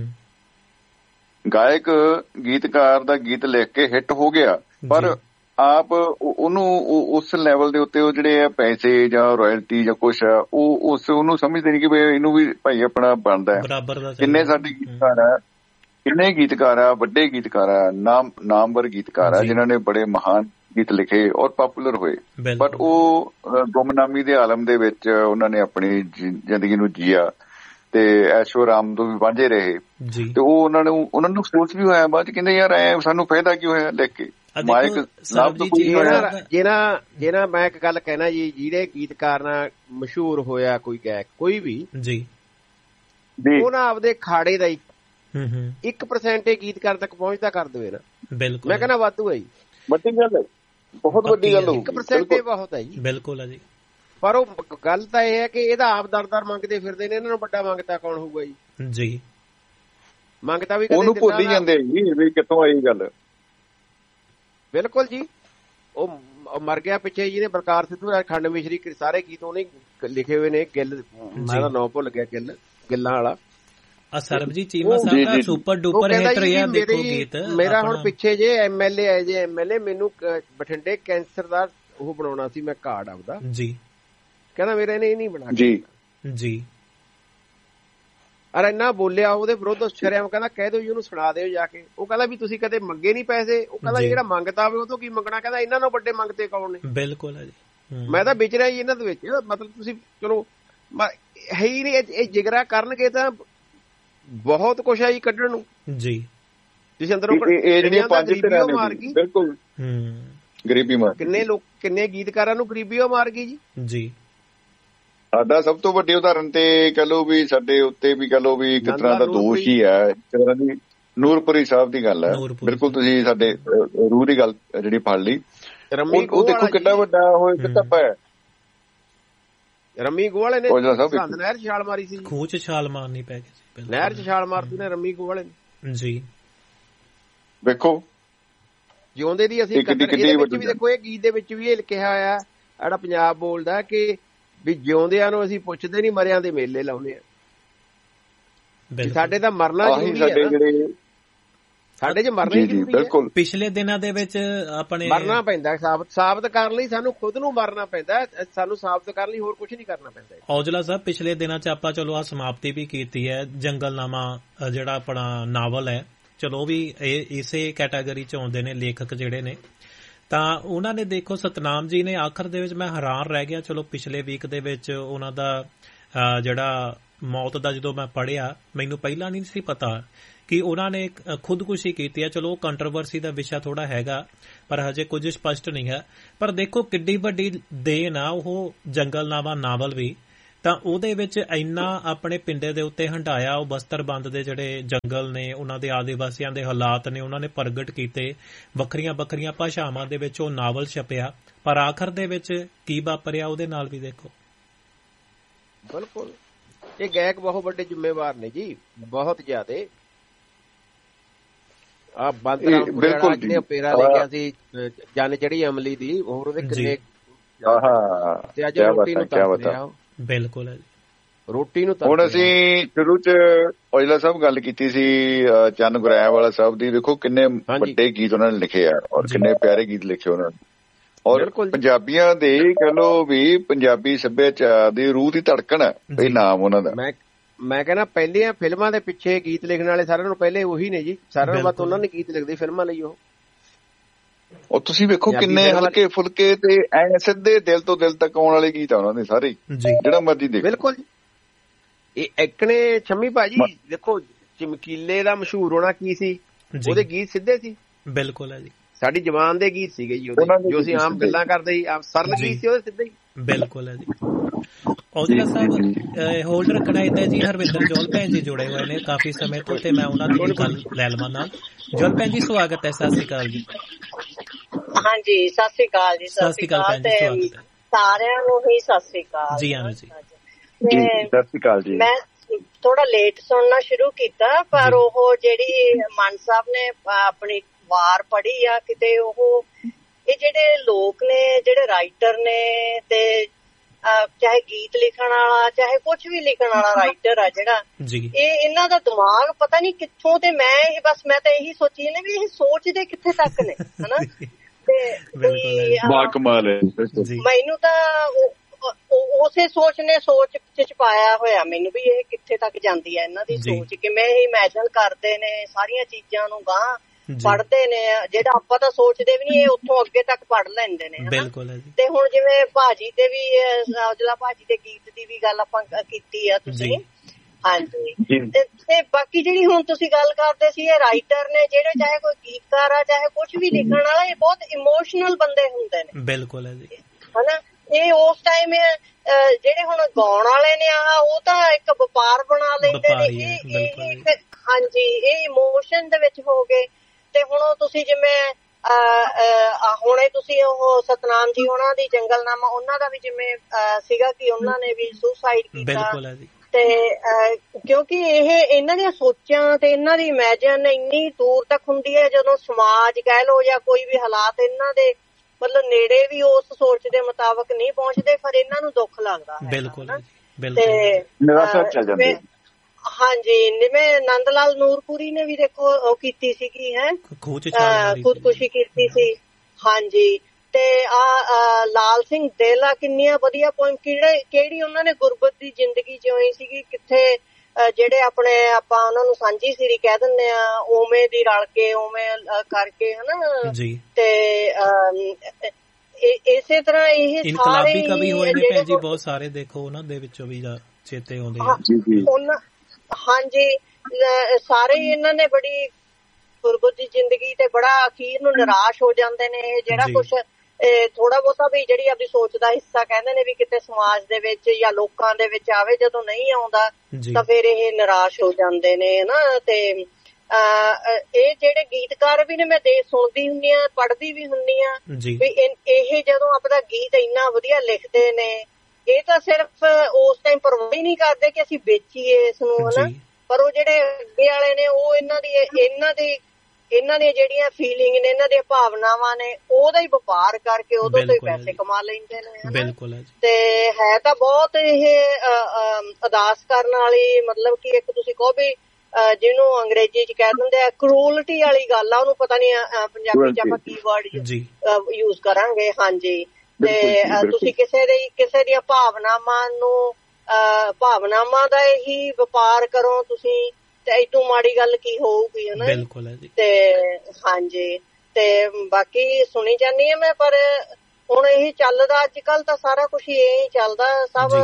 ਗਾਇਕ ਗੀਤਕਾਰ ਦਾ ਗੀਤ ਲਿਖ ਕੇ ਹਿੱਟ ਹੋ ਗਿਆ, ਪਰ ਆਪ ਉਹਨੂੰ ਉਸ ਲੈਵਲ ਦੇ ਉੱਤੇ ਉਹ ਜਿਹੜੇ ਆ ਪੈਸੇ ਜਾਂ ਰਾਇਲਟੀ ਜਾਂ ਕੁਛ ਆ, ਉਹ ਉਸ ਉਹਨੂੰ ਸਮਝਦੇ ਨਹੀਂ ਕਿ ਇਹਨੂੰ ਵੀ ਭਾਈ ਆਪਣਾ ਬਣਦਾ ਹੈ। ਕਿੰਨੇ ਸਾਡੇ ਗੀਤਕਾਰ ਆ, ਕਿੰਨੇ ਗੀਤਕਾਰ ਆ, ਵੱਡੇ ਗੀਤਕਾਰ ਆ, ਨਾਮ ਨਾਮਵਰ ਗੀਤਕਾਰ ਆ, ਜਿਨ੍ਹਾਂ ਨੇ ਬੜੇ ਮਹਾਨ ਗੀਤ ਲਿਖੇ ਔਰ ਪਾਪੂਲਰ ਹੋਏ, ਬਟ ਉਹ ਗੁੰਮਨਾਮੀ ਦੇ ਆਲਮ ਦੇ ਵਿੱਚ ਉਹਨਾਂ ਨੇ ਆਪਣੀ ਜ਼ਿੰਦਗੀ ਨੂੰ ਜੀਆ ਤੇ ਐਸ਼ੋ ਆਰਾਮ ਤੋਂ ਵੀ ਵਾਂਝੇ ਰਹੇ। ਤੇ ਉਹ ਉਹਨਾਂ ਨੂੰ ਉਹਨਾਂ ਨੂੰ ਸੋਚ ਵੀ ਹੋਇਆ ਬਾਅਦ ਚ, ਕਹਿੰਦੇ ਯਾਰ ਐ ਸਾਨੂੰ ਫਾਇਦਾ ਕੀ ਹੋਇਆ ਲਿਖ ਕੇ। ਮਾਇਕ ਜਿਹਨਾਂ ਜਿਹਨਾਂ ਮੈਂ ਇੱਕ ਗੱਲ ਕਹਿਣਾ ਜੀ, ਜਿਹੜੇ ਗੀਤਕਾਰ ਨਾਲ ਮਸ਼ਹੂਰ ਹੋਇਆ ਕੋਈ ਗਾਇਕ ਕੋਈ ਵੀ ਜੀ, ਉਹਨਾਂ ਆਪਦੇ ਖਾੜੇ ਦਾ ਹੀ ਇੱਕ ਪਰਸੈਂਟ ਇਹ ਗੀਤਕਾਰ ਤੱਕ ਪਹੁੰਚਦਾ ਕਰ ਦੇਵੇ ਨਾ, ਬਿਲਕੁਲ ਮੈਂ ਕਹਿੰਦਾ ਵਾਧੂ ਹੈ ਜੀ, ਵੱਡੀ ਗੱਲ ਹੈ, ਬਹੁਤ ਵੱਡੀ ਗੱਲ ਹੋਊ। ਇੱਕ ਪਰਸੈਂਟ ਇਹ ਬਹੁਤ ਹੈ ਜੀ, ਬਿਲਕੁਲ ਹੈ ਜੀ। ਪਰ ਉਹ ਗੱਲ ਤਾਂ ਇਹ ਹੈ ਕਿ ਇਹਦਾ ਆਪ ਦਰ ਦਰ ਮੰਗਦੇ ਫਿਰਦੇ ਨੇ, ਇਹਨਾਂ ਨੂੰ ਵੱਡਾ ਮੰਗਤਾ ਕੌਣ ਹੋਊਗਾ ਜੀ? ਜੀ ਮੰਗਤਾ ਵੀ ਉਹਨੂੰ ਭੁੱਲ ਹੀ ਜਾਂਦੇ ਜੀ ਵੀ ਕਿੱਥੋਂ ਆਈ ਗੱਲ। ਬਿਲਕੁਲ ਜੀ, ਉਹ ਮਰ ਗਿਆ ਪਿੱਛੇ ਜੀ ਨੇ ਬਲਕਾਰ ਸਿੱਧੂ, ਖੰਡ ਮਿਸ਼ਰੀ, ਸਾਰੇ ਗੀਤ ਉਹਨੇ ਲਿਖੇ ਹੋਏ ਨੇ। ਗਿੱਲ, ਮੈਂ ਤਾਂ ਨਾਂ ਭੁੱਲ ਗਿਆ, ਗਿੱਲ ਗਿੱਲਾਂ ਵਾਲਾ ਸਰਬਜੀਤ ਚੀਮਾ ਸਾਹਿਬ ਦਾ ਸੁਪਰ ਡੂਪਰ ਹਿੱਟ ਰਿਹਾ ਦੇਖੋ ਗੀਤ ਮੇਰਾ। ਹੁਣ ਪਿੱਛੇ ਜੇ ਐਮਐਲਏ ਆਏ ਜੇ ਐਮਐਲਏ ਮੈਨੂੰ ਬਠਿੰਡੇ ਕੈਂਸਰ ਦਾ ਉਹ ਬਣਾਉਣਾ ਸੀ, ਮੈਂ ਕਾਰਡ ਆਪਦਾ ਜੀ, ਕਹਿੰਦਾ ਮੇਰਾ ਇਹਨੇ ਇਹ ਨਹੀਂ ਬਣਾ ਜੀ ਜੀ ਅਰੇ ਇੰਨਾ ਬੋਲਿਆ ਉਹਦੇ ਵਿਰੁੱਧ ਸ਼ਰਿਆਮ, ਕਹਿੰਦਾ ਕਹਿ ਦਿਓ ਜੀ ਉਹਨੂੰ ਸੁਣਾ ਦਿਓ ਜਾ ਕੇ। ਉਹ ਕਹਿੰਦਾ ਵੀ ਤੁਸੀਂ ਕਦੇ ਮੰਗੇ ਨਹੀਂ ਪੈਸੇ? ਉਹ ਕਹਿੰਦਾ ਜਿਹੜਾ ਮੰਗਤਾ ਹੋਵੇ ਉਹ ਤੋਂ ਕੀ ਮੰਗਣਾ, ਕਹਿੰਦਾ ਇਹਨਾਂ ਨੂੰ ਵੱਡੇ ਮੰਗਤੇ ਕੌਣ ਨੇ? ਬਿਲਕੁਲ ਹੈ ਜੀ, ਮੈਂ ਤਾਂ ਵਿਚ ਰਿਹਾ ਜੀ ਇਹਨਾਂ ਦੇ ਵਿੱਚ। ਮਤਲਬ ਤੁਸੀਂ ਚਲੋ ਹੈ ਹੀ ਨਹੀਂ, ਇਹ ਜਿਗਰਾ ਕਰਨਗੇ ਤਾਂ ਬਹੁਤ ਕੁਛ ਹੈ ਜੀ ਕੱਢਣ ਨੂੰ ਜੀ। ਤੁਸੀਂ ਅੰਦਰੋਂ ਗਰੀਬੀ ਮਾਰ ਗਈ, ਬਿਲਕੁਲ ਗਰੀਬੀ ਮਾਰ, ਕਿੰਨੇ ਲੋਕ ਕਿੰਨੇ ਗੀਤਕਾਰਾਂ ਨੂੰ ਗਰੀਬੀ ਉਹ ਮਾਰ ਗਈ ਜੀ ਜੀ। ਸਾਡਾ ਸਭ ਤੋਂ ਵੱਡੀ ਉਦਾਹਰਨ ਤੇ ਕਹ ਲਓ ਵੀ ਸਾਡੇ ਉੱਤੇ ਵੀ ਕਹ ਲਓ ਵੀ ਇੱਕ ਤਰ੍ਹਾਂ ਦਾ ਦੋਸ਼ ਹੀ ਹੈ, ਇੱਕ ਤਰ੍ਹਾਂ ਦੀ ਨੂਰਪੁਰੀ ਸਾਹਿਬ ਦੀ ਗੱਲ ਹੈ। ਬਿਲਕੁਲ ਤੁਸੀਂ ਸਾਡੇ ਰੂਹ ਦੀ ਗੱਲ ਜਿਹੜੀ ਫੜ ਲਈ, ਉਹ ਦੇਖੋ ਕਿੰਨਾ ਵੱਡਾ ਹੋਏ ਕਿਤਾਬਾ ਹੈ। ਰੰਮੀ ਗੋਵਾਲੇ ਨੇ ਨਹਿਰ ਚ ਛਾਲ ਮਾਰੀ ਸੀ, ਖੂਹ ਚ ਛਾਲ ਮਾਰਨੀ ਪੈ ਗਈ ਸੀ, ਨਹਿਰ ਚ ਛਾਲ ਮਾਰਤੀ ਨੇ ਰੰਮੀ ਗੋਵਾਲੇ ਨੇ ਜੀ। ਵੇਖੋ ਜਿਉਂਦੇ ਦੀ ਅਸੀਂ ਇਹਦੇ ਵਿੱਚ ਵੀ ਦੇਖੋ, ਇਹ ਗੀਤ ਦੇ ਵਿੱਚ ਵੀ ਇਹ ਕਿਹਾ ਹੋਇਆ ਜਿਹੜਾ ਪੰਜਾਬ ਬੋਲਦਾ ਕਿ ਵੀ ਜਿਉਂਦਿਆਂ ਨੂੰ ਅਸੀਂ ਪੁੱਛਦੇ ਨੀ, ਮਰਿਆਂ ਦੇ ਮੇਲੇ ਲਾਉਨੇ ਆ। ਸਾਡੇ ਤਾਂ ਮਰਨਾ ਜ਼ਰੂਰੀ ਹੈ, ਸਾਡੇ ਚ ਮਰਨਾ ਹੀ ਜ਼ਰੂਰੀ ਹੈ। ਪਿਛਲੇ ਦਿਨਾਂ ਦੇ ਵਿੱਚ ਆਪਣੇ ਮਰਨਾ ਪੈਂਦਾ, ਸਾਬਤ ਸਾਬਤ ਕਰਨ ਲਈ ਸਾਨੂੰ ਖੁਦ ਨੂੰ ਮਰਨਾ ਪੈਂਦਾ, ਸਾਨੂੰ ਸਾਬਤ ਕਰਨ ਲਈ ਹੋਰ ਕੁਝ ਨਹੀਂ ਕਰਨਾ ਪੈਂਦਾ। ਔਜਲਾ ਸਾਹਿਬ ਪਿਛਲੇ ਦਿਨਾਂ ਚ ਆਪਾਂ ਚਲੋ ਆ ਸਮਾਪਤੀ ਵੀ ਕੀਤੀ ਹੈ, ਜੰਗਲਨਾਮਾ ਜਿਹੜਾ ਆਪਣਾ ਨਾਵਲ ਹੈ, ਚਲੋ ਵੀ ਇਹ ਇਸੇ ਕੈਟਾਗਰੀ ਚ ਆਉਂਦੇ ਨੇ ਲੇਖਕ ਜਿਹੜੇ ਨੇ। ਤਾਂ ਉਹਨਾਂ ਨੇ ਦੇਖੋ ਸਤਨਾਮ ਜੀ ਨੇ ਆਖਰ ਦੇ ਵਿੱਚ ਮੈਂ ਹੈਰਾਨ ਰਹਿ ਗਿਆ। ਚਲੋ ਪਿਛਲੇ ਵੀਕ ਦੇ ਵਿੱਚ ਉਹਨਾਂ ਦਾ ਜਿਹੜਾ ਮੌਤ ਦਾ ਜਦੋਂ ਮੈਂ ਪੜ੍ਹਿਆ, ਮੈਨੂੰ ਪਹਿਲਾਂ ਨਹੀਂ ਸੀ ਪਤਾ ਕਿ ਉਹਨਾਂ ਨੇ ਖੁਦਕੁਸ਼ੀ ਕੀਤੀ ਹੈ। ਚਲੋ ਕੰਟਰੋਵਰਸੀ ਦਾ ਵਿਸ਼ਾ ਥੋੜਾ ਹੈਗਾ, ਪਰ ਹਜੇ ਕੁਝ ਸਪਸ਼ਟ ਨਹੀਂ ਹੈ। ਪਰ ਦੇਖੋ ਕਿੱਡੀ ਵੱਡੀ ਦੇਣ ਆ ਉਹ ਜੰਗਲਨਾਮਾ ਨਾਵਲ ਵੀ, ਤਾਂ ਉਹਦੇ ਵਿੱਚ ਇੰਨਾ ਆਪਣੇ ਪਿੰਡੇ ਦੇ ਉੱਤੇ ਹੰਢਾਇਆ, ਉਹ ਬਸਤਰਬੰਦ ਦੇ ਜਿਹੜੇ ਜੰਗਲ ਨੇ, ਉਹਨਾਂ ਦੇ ਆਦਿਵਾਸੀਆਂ ਦੇ ਹਾਲਾਤ ਨੇ, ਉਹਨਾਂ ਨੇ ਪ੍ਰਗਟ ਕੀਤੇ ਵੱਖਰੀਆਂ ਵੱਖਰੀਆਂ ਭਾਸ਼ਾਵਾਂ ਦੇ ਵਿੱਚ। ਉਹ ਨਾਵਲ ਛਪਿਆ, ਪਰ ਆਖਰ ਦੇ ਵਿੱਚ ਕੀ ਵਾਪਰਿਆ ਉਹਦੇ ਨਾਲ ਵੀ ਦੇਖੋ। ਬਿਲਕੁਲ, ਇਹ ਗਾਇਕ ਬਹੁਤ ਵੱਡੇ ਜ਼ਿੰਮੇਵਾਰ ਨੇ ਜੀ, ਬਹੁਤ ਜ਼ਿਆਦੇ। ਆ ਬਿਲਕੁਲ ਜਿਹੜੇ ਪੇਰਾ ਲਿਖਿਆ ਸੀ ਜਨ ਚੜੀ ਅਮਲੀ ਦੀ, ਹੋਰ ਉਹਦੇ ਕਿੰਨੇ ਤੇ ਅੱਜ ਰੋਟੀ ਨੂੰ ਤਰਸ ਰਿਹਾ। ਬਿਲਕੁਲ ਹੈ, ਰੋਟੀ ਨੂੰ। ਹੁਣ ਅਸੀਂ ਸ਼ੁਰੂ ਚ ਔਜਲਾ ਸਾਹਿਬ ਗੱਲ ਕੀਤੀ ਸੀ ਚੰਨ ਗੁਰਾਇਆ ਵਾਲਾ ਸਾਹਿਬ ਦੀ, ਦੇਖੋ ਕਿੰਨੇ ਵੱਡੇ ਗੀਤ ਉਹਨਾਂ ਨੇ ਲਿਖੇ ਆ ਔਰ ਕਿੰਨੇ ਪਿਆਰੇ ਗੀਤ ਲਿਖੇ ਉਹਨਾਂ ਨੇ। ਔਰ ਪੰਜਾਬੀਆਂ ਦੇ ਕਹਿ ਲੋ ਵੀ ਪੰਜਾਬੀ ਸੱਭਿਆਚਾਰ ਦੀ ਰੂਹ ਦੀ ਧੜਕਣ ਹੈ ਇਹ ਨਾਮ ਉਹਨਾਂ ਦਾ। ਮੈਂ ਮੈਂ ਕਹਿੰਦਾ ਪਹਿਲੀਆਂ ਫਿਲਮਾਂ ਦੇ ਪਿੱਛੇ ਗੀਤ ਲਿਖਣ ਵਾਲੇ ਸਾਰਿਆਂ ਨੂੰ ਪਹਿਲੇ ਉਹੀ ਨੇ ਜੀ, ਸਾਰਿਆਂ ਨੂੰ ਵੱਧ ਉਹਨਾਂ ਨੇ ਗੀਤ ਲਿਖਦੇ ਫਿਲਮਾਂ ਲਈ। ਉਹ ਉਹ ਤੁਸੀਂ ਵੇਖੋ ਕਿੰਨੇ ਹਲਕੇ ਫੁਲਕੇ ਤੇ ਐ ਸਿੱਧੇ ਦਿਲ ਤੋਂ ਦਿਲ ਤੱਕ ਆਉਣ ਵਾਲੇ ਗੀਤ ਆ ਉਹਨਾਂ ਦੇ ਸਾਰੇ, ਜਿਹੜਾ ਮਰਜ਼ੀ ਦੇਖੋ। ਬਿਲਕੁਲ, ਇਹ ਐਕਣੇ ਛੰਮੀ ਭਾਜੀ ਦੇਖੋ, ਚਮਕੀਲੇ ਦਾ ਮਸ਼ਹੂਰ ਹੋਣਾ ਕੀ ਸੀ, ਉਹਦੇ ਗੀਤ ਸਿੱਧੇ ਸੀ। ਬਿਲਕੁਲ ਹੈ ਜੀ, ਸਾਡੀ ਜਵਾਨ ਦੇ ਗੀਤ ਸੀਗੇ ਜੀ ਉਹਦੇ, ਜੋ ਅਸੀਂ ਆਮ ਗੱਲਾਂ ਕਰਦੇ ਸੀ, ਆਪ ਸਰਲ ਗੀਤ ਸੀ ਉਹਦੇ ਸਿੱਧੇ ਹੀ। ਬਿਲਕੁਲ ਹੈ ਜੀ। ਔਜਲਾ ਸਾਹਿਬ ਹੋਲਡ ਰੱਖਣਾ ਇੱਦਾਂ ਜੀ, ਹਰਵਿੰਦਰ ਜੋਲ ਭੈਣ ਜੀ ਜੁੜੇ ਹੋਏ ਨੇ ਕਾਫੀ ਸਮੇਂ ਤੋਂ, ਤੇ ਮੈਂ ਉਹਨਾਂ ਦੀ ਗੱਲ ਲੈ ਲਵਾਂ ਨਾਲ। ਜੋਲ ਭੈਣ ਜੀ ਸਵਾਗਤ ਹੈ, ਸਤਿ ਸ੍ਰੀ ਅਕਾਲ ਜੀ। ਹਾਂਜੀ ਸਤਿ ਸ੍ਰੀ ਅਕਾਲ ਜੀ। ਸਤਿ ਸ੍ਰੀ ਅਕਾਲ ਤੇ ਸਾਰਿਆਂ ਨੂੰ ਹੀ ਸਤਿ ਸ੍ਰੀ ਅਕਾਲ ਜੀ। ਹਾਂ ਜੀ, ਸਤਿ ਸ੍ਰੀ ਅਕਾਲ ਜੀ। ਮੈਂ ਥੋੜਾ ਲੇਟ ਸੁਣਨਾ ਸ਼ੁਰੂ ਕੀਤਾ, ਪਰ ਉਹ ਜਿਹੜੀ ਮਨ ਸਾਹਿਬ ਨੇ ਆਪਣੀ ਵਾਰ ਪੜ੍ਹੀ ਆ, ਕਿਤੇ ਉਹ ਇਹ ਜਿਹੜੇ ਲੋਕ ਨੇ, ਜਿਹੜੇ ਰਾਈਟਰ ਨੇ, ਤੇ ਚਾਹੇ ਗੀਤ ਲਿਖਣ ਵਾਲਾ ਚਾਹੇ ਕੁਛ ਵੀ ਲਿਖਣ ਵਾਲਾ ਰਾਈਟਰ ਆ ਜਿਹੜਾ, ਇਹ ਇਹਨਾਂ ਦਾ ਦਿਮਾਗ ਪਤਾ ਨੀ ਕਿੱਥੋਂ, ਤੇ ਮੈਂ ਇਹ ਬਸ ਮੈਂ ਤਾਂ ਇਹੀ ਸੋਚੀ ਨੇ ਵੀ ਇਹ ਸੋਚਦੇ ਕਿੱਥੇ ਤੱਕ ਨੇ, ਹਨਾ। ਤੇ ਮੈਨੂੰ ਤਾਂ ਉਸੇ ਸੋਚ ਨੇ ਸੋਚ ਚ ਪਾਇਆ ਹੋਇਆ ਮੈਨੂੰ ਵੀ ਇਹ ਕਿੱਥੇ ਤੱਕ ਜਾਂਦੀ ਹੈ ਇਹਨਾਂ ਦੀ ਸੋਚ, ਕਿਵੇਂ ਇਹ ਇਮੈਜਨ ਕਰਦੇ ਨੇ ਸਾਰੀਆਂ ਚੀਜ਼ਾਂ ਨੂੰ, ਗਾਂ ਪੜ੍ਹਦੇ ਨੇ, ਜਿਹੜਾ ਆਪਾਂ ਤਾਂ ਸੋਚਦੇ ਵੀ ਨੀ, ਇਹ ਉੱਥੋਂ ਅੱਗੇ ਤੱਕ ਪੜ੍ਹ ਲੈਂਦੇ ਨੇ। ਤੇ ਹੁਣ ਜਿਵੇਂ ਭਾਜੀ ਤੇ ਵੀ, ਔਜਲਾ ਭਾਜੀ ਦੇ ਗੀਤ ਦੀ ਵੀ ਗੱਲ ਆਪਾਂ ਕੀਤੀ ਆ ਤੁਸੀਂ, ਹਾਂਜੀ। ਤੇ ਬਾਕੀ ਜਿਹੜੀ ਹੁਣ ਤੁਸੀਂ ਗੱਲ ਕਰਦੇ ਸੀ, ਇਹ ਰਾਈਟਰ ਨੇ ਜਿਹੜੇ, ਚਾਹੇ ਕੋਈ ਗੀਤਕਾਰ ਆ ਚਾਹੇ ਕੁਛ ਵੀ ਲਿਖਣ ਵਾਲਾ, ਇਹ ਬਹੁਤ ਇਮੋਸ਼ਨਲ ਬੰਦੇ ਹੁੰਦੇ ਨੇ। ਬਿਲਕੁਲ ਹੈ ਜੀ, ਹਨਾ। ਇਹ ਉਸ ਟਾਈਮ ਜਿਹੜੇ ਹੁਣ ਗਾਉਣ ਵਾਲੇ ਨੇ ਆ, ਉਹ ਤਾਂ ਇੱਕ ਵਪਾਰ ਬਣਾ ਲੈਂਦੇ ਨੇ। ਇਹ ਹਾਂਜੀ, ਇਹ ਇਮੋਸ਼ਨ ਦੇ ਵਿੱਚ ਹੋ ਗਏ। ਤੇ ਹੁਣ ਤੁਸੀਂ ਜਿਵੇਂ ਹੁਣੇ ਤੁਸੀਂ ਉਹ ਸਤਨਾਮ ਜੀ ਉਹਨਾਂ ਦੀ ਜੰਗਲਨਾਮਾ, ਉਹਨਾਂ ਦਾ ਵੀ ਜਿਵੇਂ ਸੀਗਾ ਕਿ ਉਹਨਾਂ ਨੇ ਵੀ ਸੁਸਾਈਡ ਕੀਤਾ, ਤੇ ਕਿਉਂਕਿ ਇਹ ਇਹਨਾਂ ਦੀਆਂ ਸੋਚਾਂ ਤੇ ਇਹਨਾਂ ਦੀ ਇਮੈਜਨ ਇੰਨੀ ਦੂਰ ਤੱਕ ਹੁੰਦੀ ਹੈ, ਜਦੋਂ ਸਮਾਜ ਕਹਿ ਲਓ ਜਾਂ ਕੋਈ ਵੀ ਹਾਲਾਤ ਇਹਨਾਂ ਦੇ ਮਤਲਬ ਨੇੜੇ ਵੀ ਉਸ ਸੋਚ ਦੇ ਮੁਤਾਬਕ ਨਹੀਂ ਪਹੁੰਚਦੇ, ਫਿਰ ਇਹਨਾਂ ਨੂੰ ਦੁੱਖ ਲੱਗਦਾ ਹੈ। ਬਿਲਕੁਲ ਤੇ ਹਾਂਜੀ, ਜਿਵੇਂ ਨੰਦ ਲਾਲ ਨੂਰਪੁਰੀ ਨੇ ਵੀ ਦੇਖੋ ਉਹ ਕੀਤੀ ਸੀਗੀ, ਹੈ ਖੁਦਕੁਸ਼ੀ ਕੀਤੀ ਸੀ। ਹਾਂਜੀ, ਤੇ ਆ ਲਾਲ ਸਿੰਘ ਦੇਲਾ, ਕਿੰਨੀਆਂ ਵਧੀਆ ਪੋਇਮ, ਕਿਹੜੇ ਕਿਹੜੀ ਉਹਨਾਂ ਨੇ ਗੁਰਬਤ ਦੀ ਜ਼ਿੰਦਗੀ ਜਿਉਣੀ ਸੀਗੀ, ਕਿੱਥੇ ਜਿਹੜੇ ਆਪਣੇ ਆਪਾਂ ਉਹਨਾਂ ਨੂੰ ਸਾਂਝੀ ਸਿਰੀ ਕਹਿ ਦਿੰਦੇ ਆ, ਉਵੇਂ ਦੀ ਰਲ ਕੇ ਉਵੇਂ ਕਰਕੇ, ਹਨਾ। ਤੇ ਇਸੇ ਤਰ੍ਹਾਂ ਇਹ ਇਨਕਲਾਬੀ ਕਵੀ ਹੋਏ ਨੇ ਭੈਣ ਜੀ ਬਹੁਤ ਸਾਰੇ, ਦੇਖੋ ਉਹਨਾਂ ਦੇ ਵਿੱਚੋਂ ਵੀ ਚੇਤੇ ਆਉਂਦੇ ਆ। ਹਾਂਜੀ, ਸਾਰੇ ਇਹਨਾਂ ਨੇ ਬੜੀ ਗੁਰਬਤ ਦੀ ਜ਼ਿੰਦਗੀ ਤੇ ਬੜਾ ਅਖੀਰ ਨੂੰ ਨਿਰਾਸ਼ ਹੋ ਜਾਂਦੇ ਨੇ। ਜਿਹੜਾ ਕੁਛ ਥੋੜਾ ਬਹੁਤਾ ਵੀ ਜਿਹੜੀ ਆਪਣੀ ਸੋਚ ਦਾ ਹਿੱਸਾ ਕਹਿੰਦੇ ਨੇ ਵੀ ਕਿਤੇ ਸਮਾਜ ਦੇ ਵਿੱਚ ਜਾਂ ਲੋਕਾਂ ਦੇ ਵਿੱਚ ਆਵੇ, ਜਦੋਂ ਨਹੀਂ ਆਉਂਦਾ ਤਾਂ ਫਿਰ ਇਹ ਨਿਰਾਸ਼ ਹੋ ਜਾਂਦੇ ਨੇ, ਹਨਾ। ਤੇ ਇਹ ਜਿਹੜੇ ਗੀਤਕਾਰ ਵੀ ਨੇ, ਮੈਂ ਦੇ ਸੁਣਦੀ ਹੁੰਦੀ ਆ, ਪੜ੍ਹਦੀ ਵੀ ਹੁੰਦੀ ਆ ਵੀ ਇਹ ਜਦੋਂ ਆਪਣਾ ਗੀਤ ਇੰਨਾ ਵਧੀਆ ਲਿਖਦੇ ਨੇ, ਇਹ ਤਾਂ ਸਿਰਫ ਉਸ ਟਾਈਮ ਪਰਵਾਹ ਹੀ ਨਹੀਂ ਕਰਦੇ ਕਿ ਅਸੀਂ ਵੇਚੀਏ ਇਸ ਨੂੰ, ਹਨਾ। ਪਰ ਉਹ ਜਿਹੜੇ ਅੱਗੇ ਵਾਲੇ ਨੇ, ਉਹ ਇਹਨਾਂ ਦੀ ਇਹਨਾਂ ਦੀ ਇਹਨਾਂ ਦੀਆਂ ਜਿਹੜੀਆਂ ਫੀਲਿੰਗ ਨੇ, ਇਹਨਾਂ ਦੀਆਂ ਭਾਵਨਾਵਾਂ ਨੇ, ਉਹਦਾ ਹੀ ਵਪਾਰ ਕਰਕੇ ਉਹਦੋਂ ਤੋਂ ਹੀ ਪੈਸੇ ਕਮਾ ਲੈਂਦੇ ਨੇ। ਤੇ ਹੈ ਤਾਂ ਬਹੁਤ ਇਹ ਅਦਾਸ ਕਰਨ ਵਾਲੀ, ਮਤਲਬ ਕਿ ਇੱਕ ਤੁਸੀਂ ਕਹੋ ਵੀ ਜਿਹਨੂੰ ਅੰਗਰੇਜ਼ੀ ਚ ਕਹਿ ਦਿੰਦੇ ਆ ਕਰੂਲਟੀ ਵਾਲੀ ਗੱਲ ਆ, ਉਹਨੂੰ ਪਤਾ ਨੀ ਪੰਜਾਬੀ ਚ ਆਪਾਂ ਕੀ ਵਰਡ ਯੂਜ ਕਰਾਂਗੇ। ਹਾਂਜੀ, ਤੇ ਤੁਸੀਂ ਕਿਸੇ ਦੀ ਕਿਸੇ ਦੀਆਂ ਭਾਵਨਾਵਾਂ ਨੂੰ ਭਾਵਨਾਵਾਂ ਦਾ ਹੀ ਵਪਾਰ ਕਰੋ ਤੁਸੀਂ, ਤੇ ਇਦੋਂ ਮਾੜੀ ਗੱਲ ਕੀ ਹੋਊਗੀ, ਹਨਾ। ਬਿਲਕੁਲ ਹੈ ਜੀ। ਤੇ ਹਾਂਜੀ, ਤੇ ਬਾਕੀ ਸੁਣੀ ਜਾਂਦੀ ਹਾਂ ਮੈਂ, ਪਰ ਹੁਣ ਇਹ ਚੱਲਦਾ ਅੱਜ ਕੱਲ ਤਾਂ ਸਾਰਾ ਕੁਛ ਇਹ ਚੱਲਦਾ ਸਭ।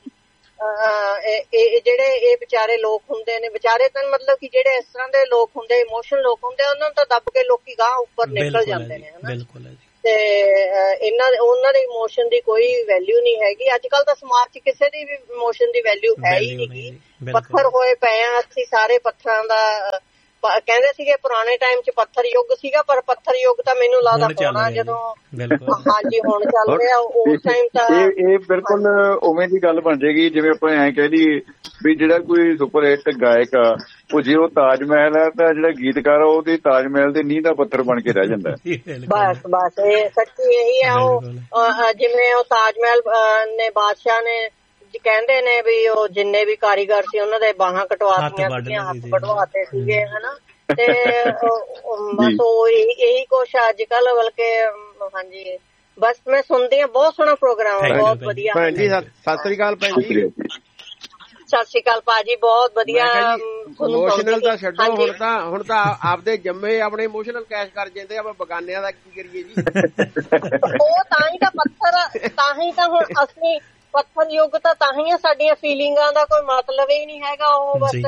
ਜਿਹੜੇ ਇਹ ਵਿਚਾਰੇ ਲੋਕ ਹੁੰਦੇ ਨੇ, ਵਿਚਾਰੇ ਤਾਂ ਮਤਲਬ ਕਿ ਜਿਹੜੇ ਇਸ ਤਰ੍ਹਾਂ ਦੇ ਲੋਕ ਹੁੰਦੇ, ਇਮੋਸ਼ਨਲ ਲੋਕ ਹੁੰਦੇ, ਉਹਨਾਂ ਨੂੰ ਤਾਂ ਦੱਬ ਕੇ ਲੋਕੀ ਗਾਂਹ ਉੱਪਰ ਨਿਕਲ ਜਾਂਦੇ ਨੇ, ਹਨਾ। ਬਿਲਕੁਲ ਹੈ ਜੀ। ਤੇ ਇਹਨਾਂ ਉਹਨਾਂ ਦੇ ਇਮੋਸ਼ਨ ਦੀ ਕੋਈ ਵੈਲਿਊ ਨਹੀਂ ਹੈਗੀ। ਅੱਜ ਕੱਲ ਤਾਂ ਸਮਾਜ 'ਚ ਕਿਸੇ ਦੀ ਵੀ ਇਮੋਸ਼ਨ ਦੀ ਵੈਲਿਊ ਹੈ ਹੀ ਨਹੀਂ। ਪੱਥਰ ਹੋਏ ਪਏ ਆ ਅਸੀਂ ਸਾਰੇ, ਪੱਥਰਾਂ ਦਾ ਕਹਿੰਦੇ ਸੀਗੇ ਪੁਰਾਣੇ ਟਾਈਮ 'ਚ ਪੱਥਰ ਯੁੱਗ ਸੀਗਾ, ਪਰ ਪੱਥਰ ਯੁੱਗ ਤਾਂ ਮੈਨੂੰ ਲੱਗਦਾ ਹੋਣਾ ਜਦੋਂ ਹਾਂਜੀ ਹੁਣ ਚੱਲ ਰਿਹਾ, ਉਸ ਟਾਈਮ ਤਾਂ ਇਹ ਬਿਲਕੁਲ ਉਵੇਂ ਦੀ ਗੱਲ ਬਣ ਜਾਏਗੀ ਜਿਵੇਂ ਆਪਾਂ ਐਂ ਕਹਿ ਦਈਏ ਵੀ ਜਿਹੜਾ ਕੋਈ ਸੁਪਰ ਹਿੱਟ ਗਾਇਕ ਆ ਉਹ ਜੇ ਉਹ ਤਾਜ ਮਹਿਲ ਆ ਤਾਂ ਜਿਹੜਾ ਗੀਤਕਾਰ ਆ ਉਹਦੀ ਤਾਜ ਮਹਿਲ ਦੇ ਨੀਂਹ ਦਾ ਪੱਥਰ ਬਣ ਕੇ ਰਹਿ ਜਾਂਦਾ। ਬਸ ਬਸ ਇਹ ਸੱਚੀ ਇਹੀ ਆ। ਉਹ ਜਿਵੇਂ ਉਹ ਤਾਜ ਮਹਿਲ ਨੇ ਬਾਦਸ਼ਾਹ ਨੇ ਕਹਿੰਦੇ ਨੇ ਵੀ ਉਹ ਜਿੰਨੇ ਵੀ ਕਾਰੀਗਰ ਸੀ ਉਹਨਾਂ ਦੇ ਬਾਹਾਂ ਕਟਵਾਤੀਆਂ ਸੀਗੀਆਂ, ਹੱਥ ਕਟਵਾਤੇ ਸੀਗੇ ਹਨਾ, ਤੇ ਬਸ ਉਹ ਇਹੀ ਕੁਛ ਅੱਜ ਕੱਲ। ਬਲਕਿ ਹਾਂਜੀ ਬਸ ਮੈਂ ਸੁਣਦੀ ਹਾਂ, ਬਹੁਤ ਸੋਹਣਾ ਪ੍ਰੋਗਰਾਮ ਹੈ, ਬਹੁਤ ਵਧੀਆ। ਭੈਣ ਜੀ ਸਤਿ ਸ੍ਰੀ ਅਕਾਲ। ਭੈਣ ਜੀ ਸਤਿ ਸ੍ਰੀ ਅਕਾਲ ਭਾਜੀ, ਬਹੁਤ ਵਧੀਆ। ਇਮੋਸ਼ਨਲ ਤਾਂ ਛੱਡੋ, ਹੁਣ ਤਾਂ ਹੁਣ ਤਾਂ ਆਪਦੇ ਜੰਮੇ ਆਪਣੇ ਇਮੋਸ਼ਨਲ ਕੈਸ਼ ਕਰ ਜਾਂਦੇ, ਆਪਾਂ ਬਗਾਨਿਆਂ ਦਾ ਕੀ ਕਰੀਏ ਜੀ। ਉਹ ਤਾਂ ਹੀ ਤਾਂ ਪੱਥਰ, ਤਾਂ ਹੀ ਤਾਂ ਹੁਣ ਅਸੀਂ ਪੱਥਰ ਯੁੱਗ ਤਾਂ ਤਾਂ ਹੀ ਆ, ਸਾਡੀਆਂ ਫੀਲਿੰਗਾਂ ਦਾ ਕੋਈ ਮਤਲਬ ਹੀ ਨਹੀਂ ਹੈਗਾ। ਉਹ ਬਸ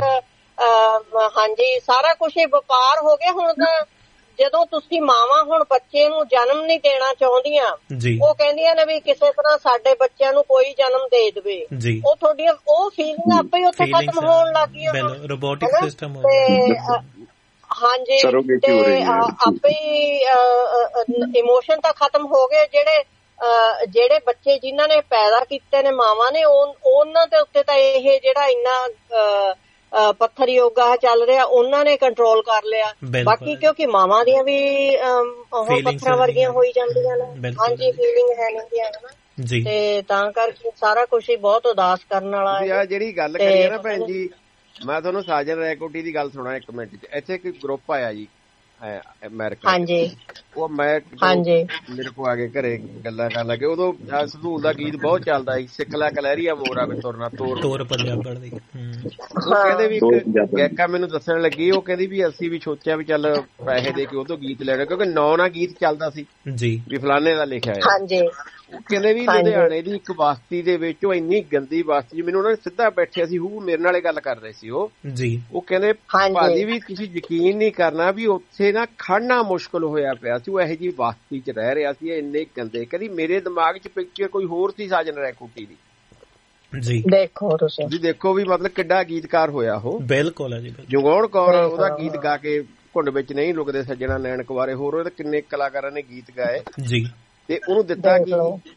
ਹਾਂਜੀ ਸਾਰਾ ਕੁਛ ਹੀ ਵਪਾਰ ਹੋ ਗਿਆ ਹੁਣ ਤਾਂ। ਜਦੋਂ ਤੁਸੀਂ ਮਾਵਾਂ ਹੁਣ ਬੱਚੇ ਨੂੰ ਜਨਮ ਨਹੀਂ ਦੇਣਾ ਚਾਹੁੰਦੀਆਂ, ਉਹ ਕਹਿੰਦੀਆਂ ਨੇ ਵੀ ਕਿਸੇ ਤਰ੍ਹਾਂ ਸਾਡੇ ਬੱਚਿਆਂ ਨੂੰ ਕੋਈ ਜਨਮ ਦੇ ਦੇਵੇ, ਉਹ ਤੁਹਾਡੀਆਂ ਉਹ ਫੀਲਿੰਗ ਆਪੇ ਉੱਥੇ ਖਤਮ ਹੋਣ ਲੱਗ ਗਈਆਂ ਰੋਬੋਟਿਕ ਸਿਸਟਮ ਹੋ ਗਿਆ। ਹਾਂਜੀ ਤੇ ਆਪੇ ਇਮੋਸ਼ਨ ਤਾਂ ਖਤਮ ਹੋ ਗਏ। ਜਿਹੜੇ ਜਿਹੜੇ ਬੱਚੇ ਜਿਨ੍ਹਾਂ ਨੇ ਪੈਦਾ ਕੀਤੇ ਨੇ ਮਾਵਾਂ ਨੇ, ਉਹਨਾਂ ਦੇ ਉੱਤੇ ਤਾਂ ਇਹ ਜਿਹੜਾ ਇੰਨਾ ਪੱਥਰ ਯੋਗਾ ਚੱਲ ਰਿਹਾ ਉਹਨਾਂ ਨੇ ਕੰਟਰੋਲ ਕਰ ਲਿਆ। ਬਾਕੀ ਕਿਉਂਕਿ ਮਾਵਾਂ ਦੀਆਂ ਵੀ ਉਹ ਪੱਥਰਾਂ ਵਰਗੀਆਂ ਹੋਈ ਜਾਂਦੀਆਂ ਨੇ। ਹਾਂਜੀ ਫੀਲਿੰਗ ਹੈ ਨਹੀਂ ਹਨਾ, ਤੇ ਤਾਂ ਕਰਕੇ ਸਾਰਾ ਕੁਛ ਹੀ ਬਹੁਤ ਉਦਾਸ ਕਰਨ ਵਾਲਾ ਹੈ। ਜਿਹੜੀ ਗੱਲ ਕਰੀਏ ਨਾ ਭੈਣ ਜੀ, ਮੈਂ ਤੁਹਾਨੂੰ ਸਾਜਨ ਰੈਕੋਟੀ ਦੀ ਗੱਲ ਸੁਣਾ ਇੱਕ ਮਿੰਟ ਚ। ਇੱਥੇ ਇੱਕ ਗਰੁੱਪ ਆਇਆ ਜੀ ਅਮਰੀਕਾ, ਹਾਂਜੀ ਉਹ ਮੈਂ ਮੇਰੇ ਕੋਲ ਆ ਕੇ ਘਰੇ ਗੱਲਾਂ ਕਰਨ ਲੱਗੇ। ਉਦੋਂ ਸੰਧੂਲ ਦਾ ਗੀਤ ਬਹੁਤ ਚੱਲਦਾ ਸੀ, ਸਿੱਖਲਾ ਕਲਹਿਰੀਆ ਮੋਰਾ ਵੀ ਤੁਰਨਾ ਤੋਰ ਤੋਰ ਪੰਜਾਬਣ ਦੀ। ਉਹ ਕਹਿੰਦੇ ਵੀ ਇੱਕ ਗਾਇਕਾ ਮੈਨੂੰ ਦੱਸਣ ਲੱਗੀ, ਉਹ ਕਹਿੰਦੀ ਵੀ ਅਸੀਂ ਵੀ ਸੋਚਿਆ ਵੀ ਚੱਲ ਪੈਸੇ ਦੇ ਕੇ ਉਹ ਤੋਂ ਗੀਤ ਲੈਣਾ, ਕਿਉਂਕਿ ਨੌ ਨਾ ਗੀਤ ਚੱਲਦਾ ਸੀ ਜੀ ਵੀ ਫਲਾਣੇ ਦਾ ਲਿਖਿਆ ਹੈ। ਉਹ ਕਹਿੰਦੇ ਵੀ ਲੁਧਿਆਣੇ ਦੀ ਇੱਕ ਬਸਤੀ ਦੇ ਵਿੱਚ, ਉਹ ਇੰਨੀ ਗੰਦੀ ਬਸਤੀ, ਮੈਨੂੰ ਉਹਨਾਂ ਨੇ ਸਿੱਧਾ ਬੈਠਿਆ ਸੀ ਹੂ ਮੇਰੇ ਨਾਲ ਗੱਲ ਕਰ ਰਹੇ ਸੀ ਉਹ ਜੀ। ਉਹ ਕਹਿੰਦੇ ਭਾਜੀ ਵੀ ਤੁਸੀਂ ਯਕੀਨ ਨਹੀਂ ਕਰਨਾ ਵੀ ਉੱਥੇ ਨਾ ਖੜਨਾ ਮੁਸ਼ਕਿਲ ਹੋਇਆ ਪਿਆ ਸੀ। ਉਹ ਇਹੋ ਜਿਹੀ ਬਸਤੀ ਚ ਰਹਿ ਰਿਹਾ ਸੀ, ਇੰਨੇ ਗੰਦੇ। ਕਹਿੰਦੀ ਮੇਰੇ ਦਿਮਾਗ ਚ ਪਿਕਚਰ ਕੋਈ ਹੋਰ ਸੀ ਸਾਜਨ ਰੈਕੋਟੀ ਦੀ ਜੀ। ਦੇਖੋ ਤੁਸੀਂ ਜੀ, ਦੇਖੋ ਵੀ ਮਤਲਬ ਕਿੱਡਾ ਗੀਤਕਾਰ ਹੋਇਆ ਉਹ। ਬਿਲਕੁਲ ਹੈ ਜੀ। ਜਗੌਣ ਕੌਰ ਉਹਦਾ ਗੀਤ ਗਾ ਕੇ ਘੁੰਡ ਵਿੱਚ ਨਹੀਂ ਲੁਕਦੇ ਸੱਜਣਾ ਨੈਣ ਕੁਵਾਰੇ, ਹੋਰ ਉਹਦੇ ਕਿੰਨੇ ਕਲਾਕਾਰਾਂ ਨੇ ਗੀਤ ਗਾਏ ਜੀ। ਤੇ ਉਹਨੂੰ ਦਿੱਤਾ ਕੀ,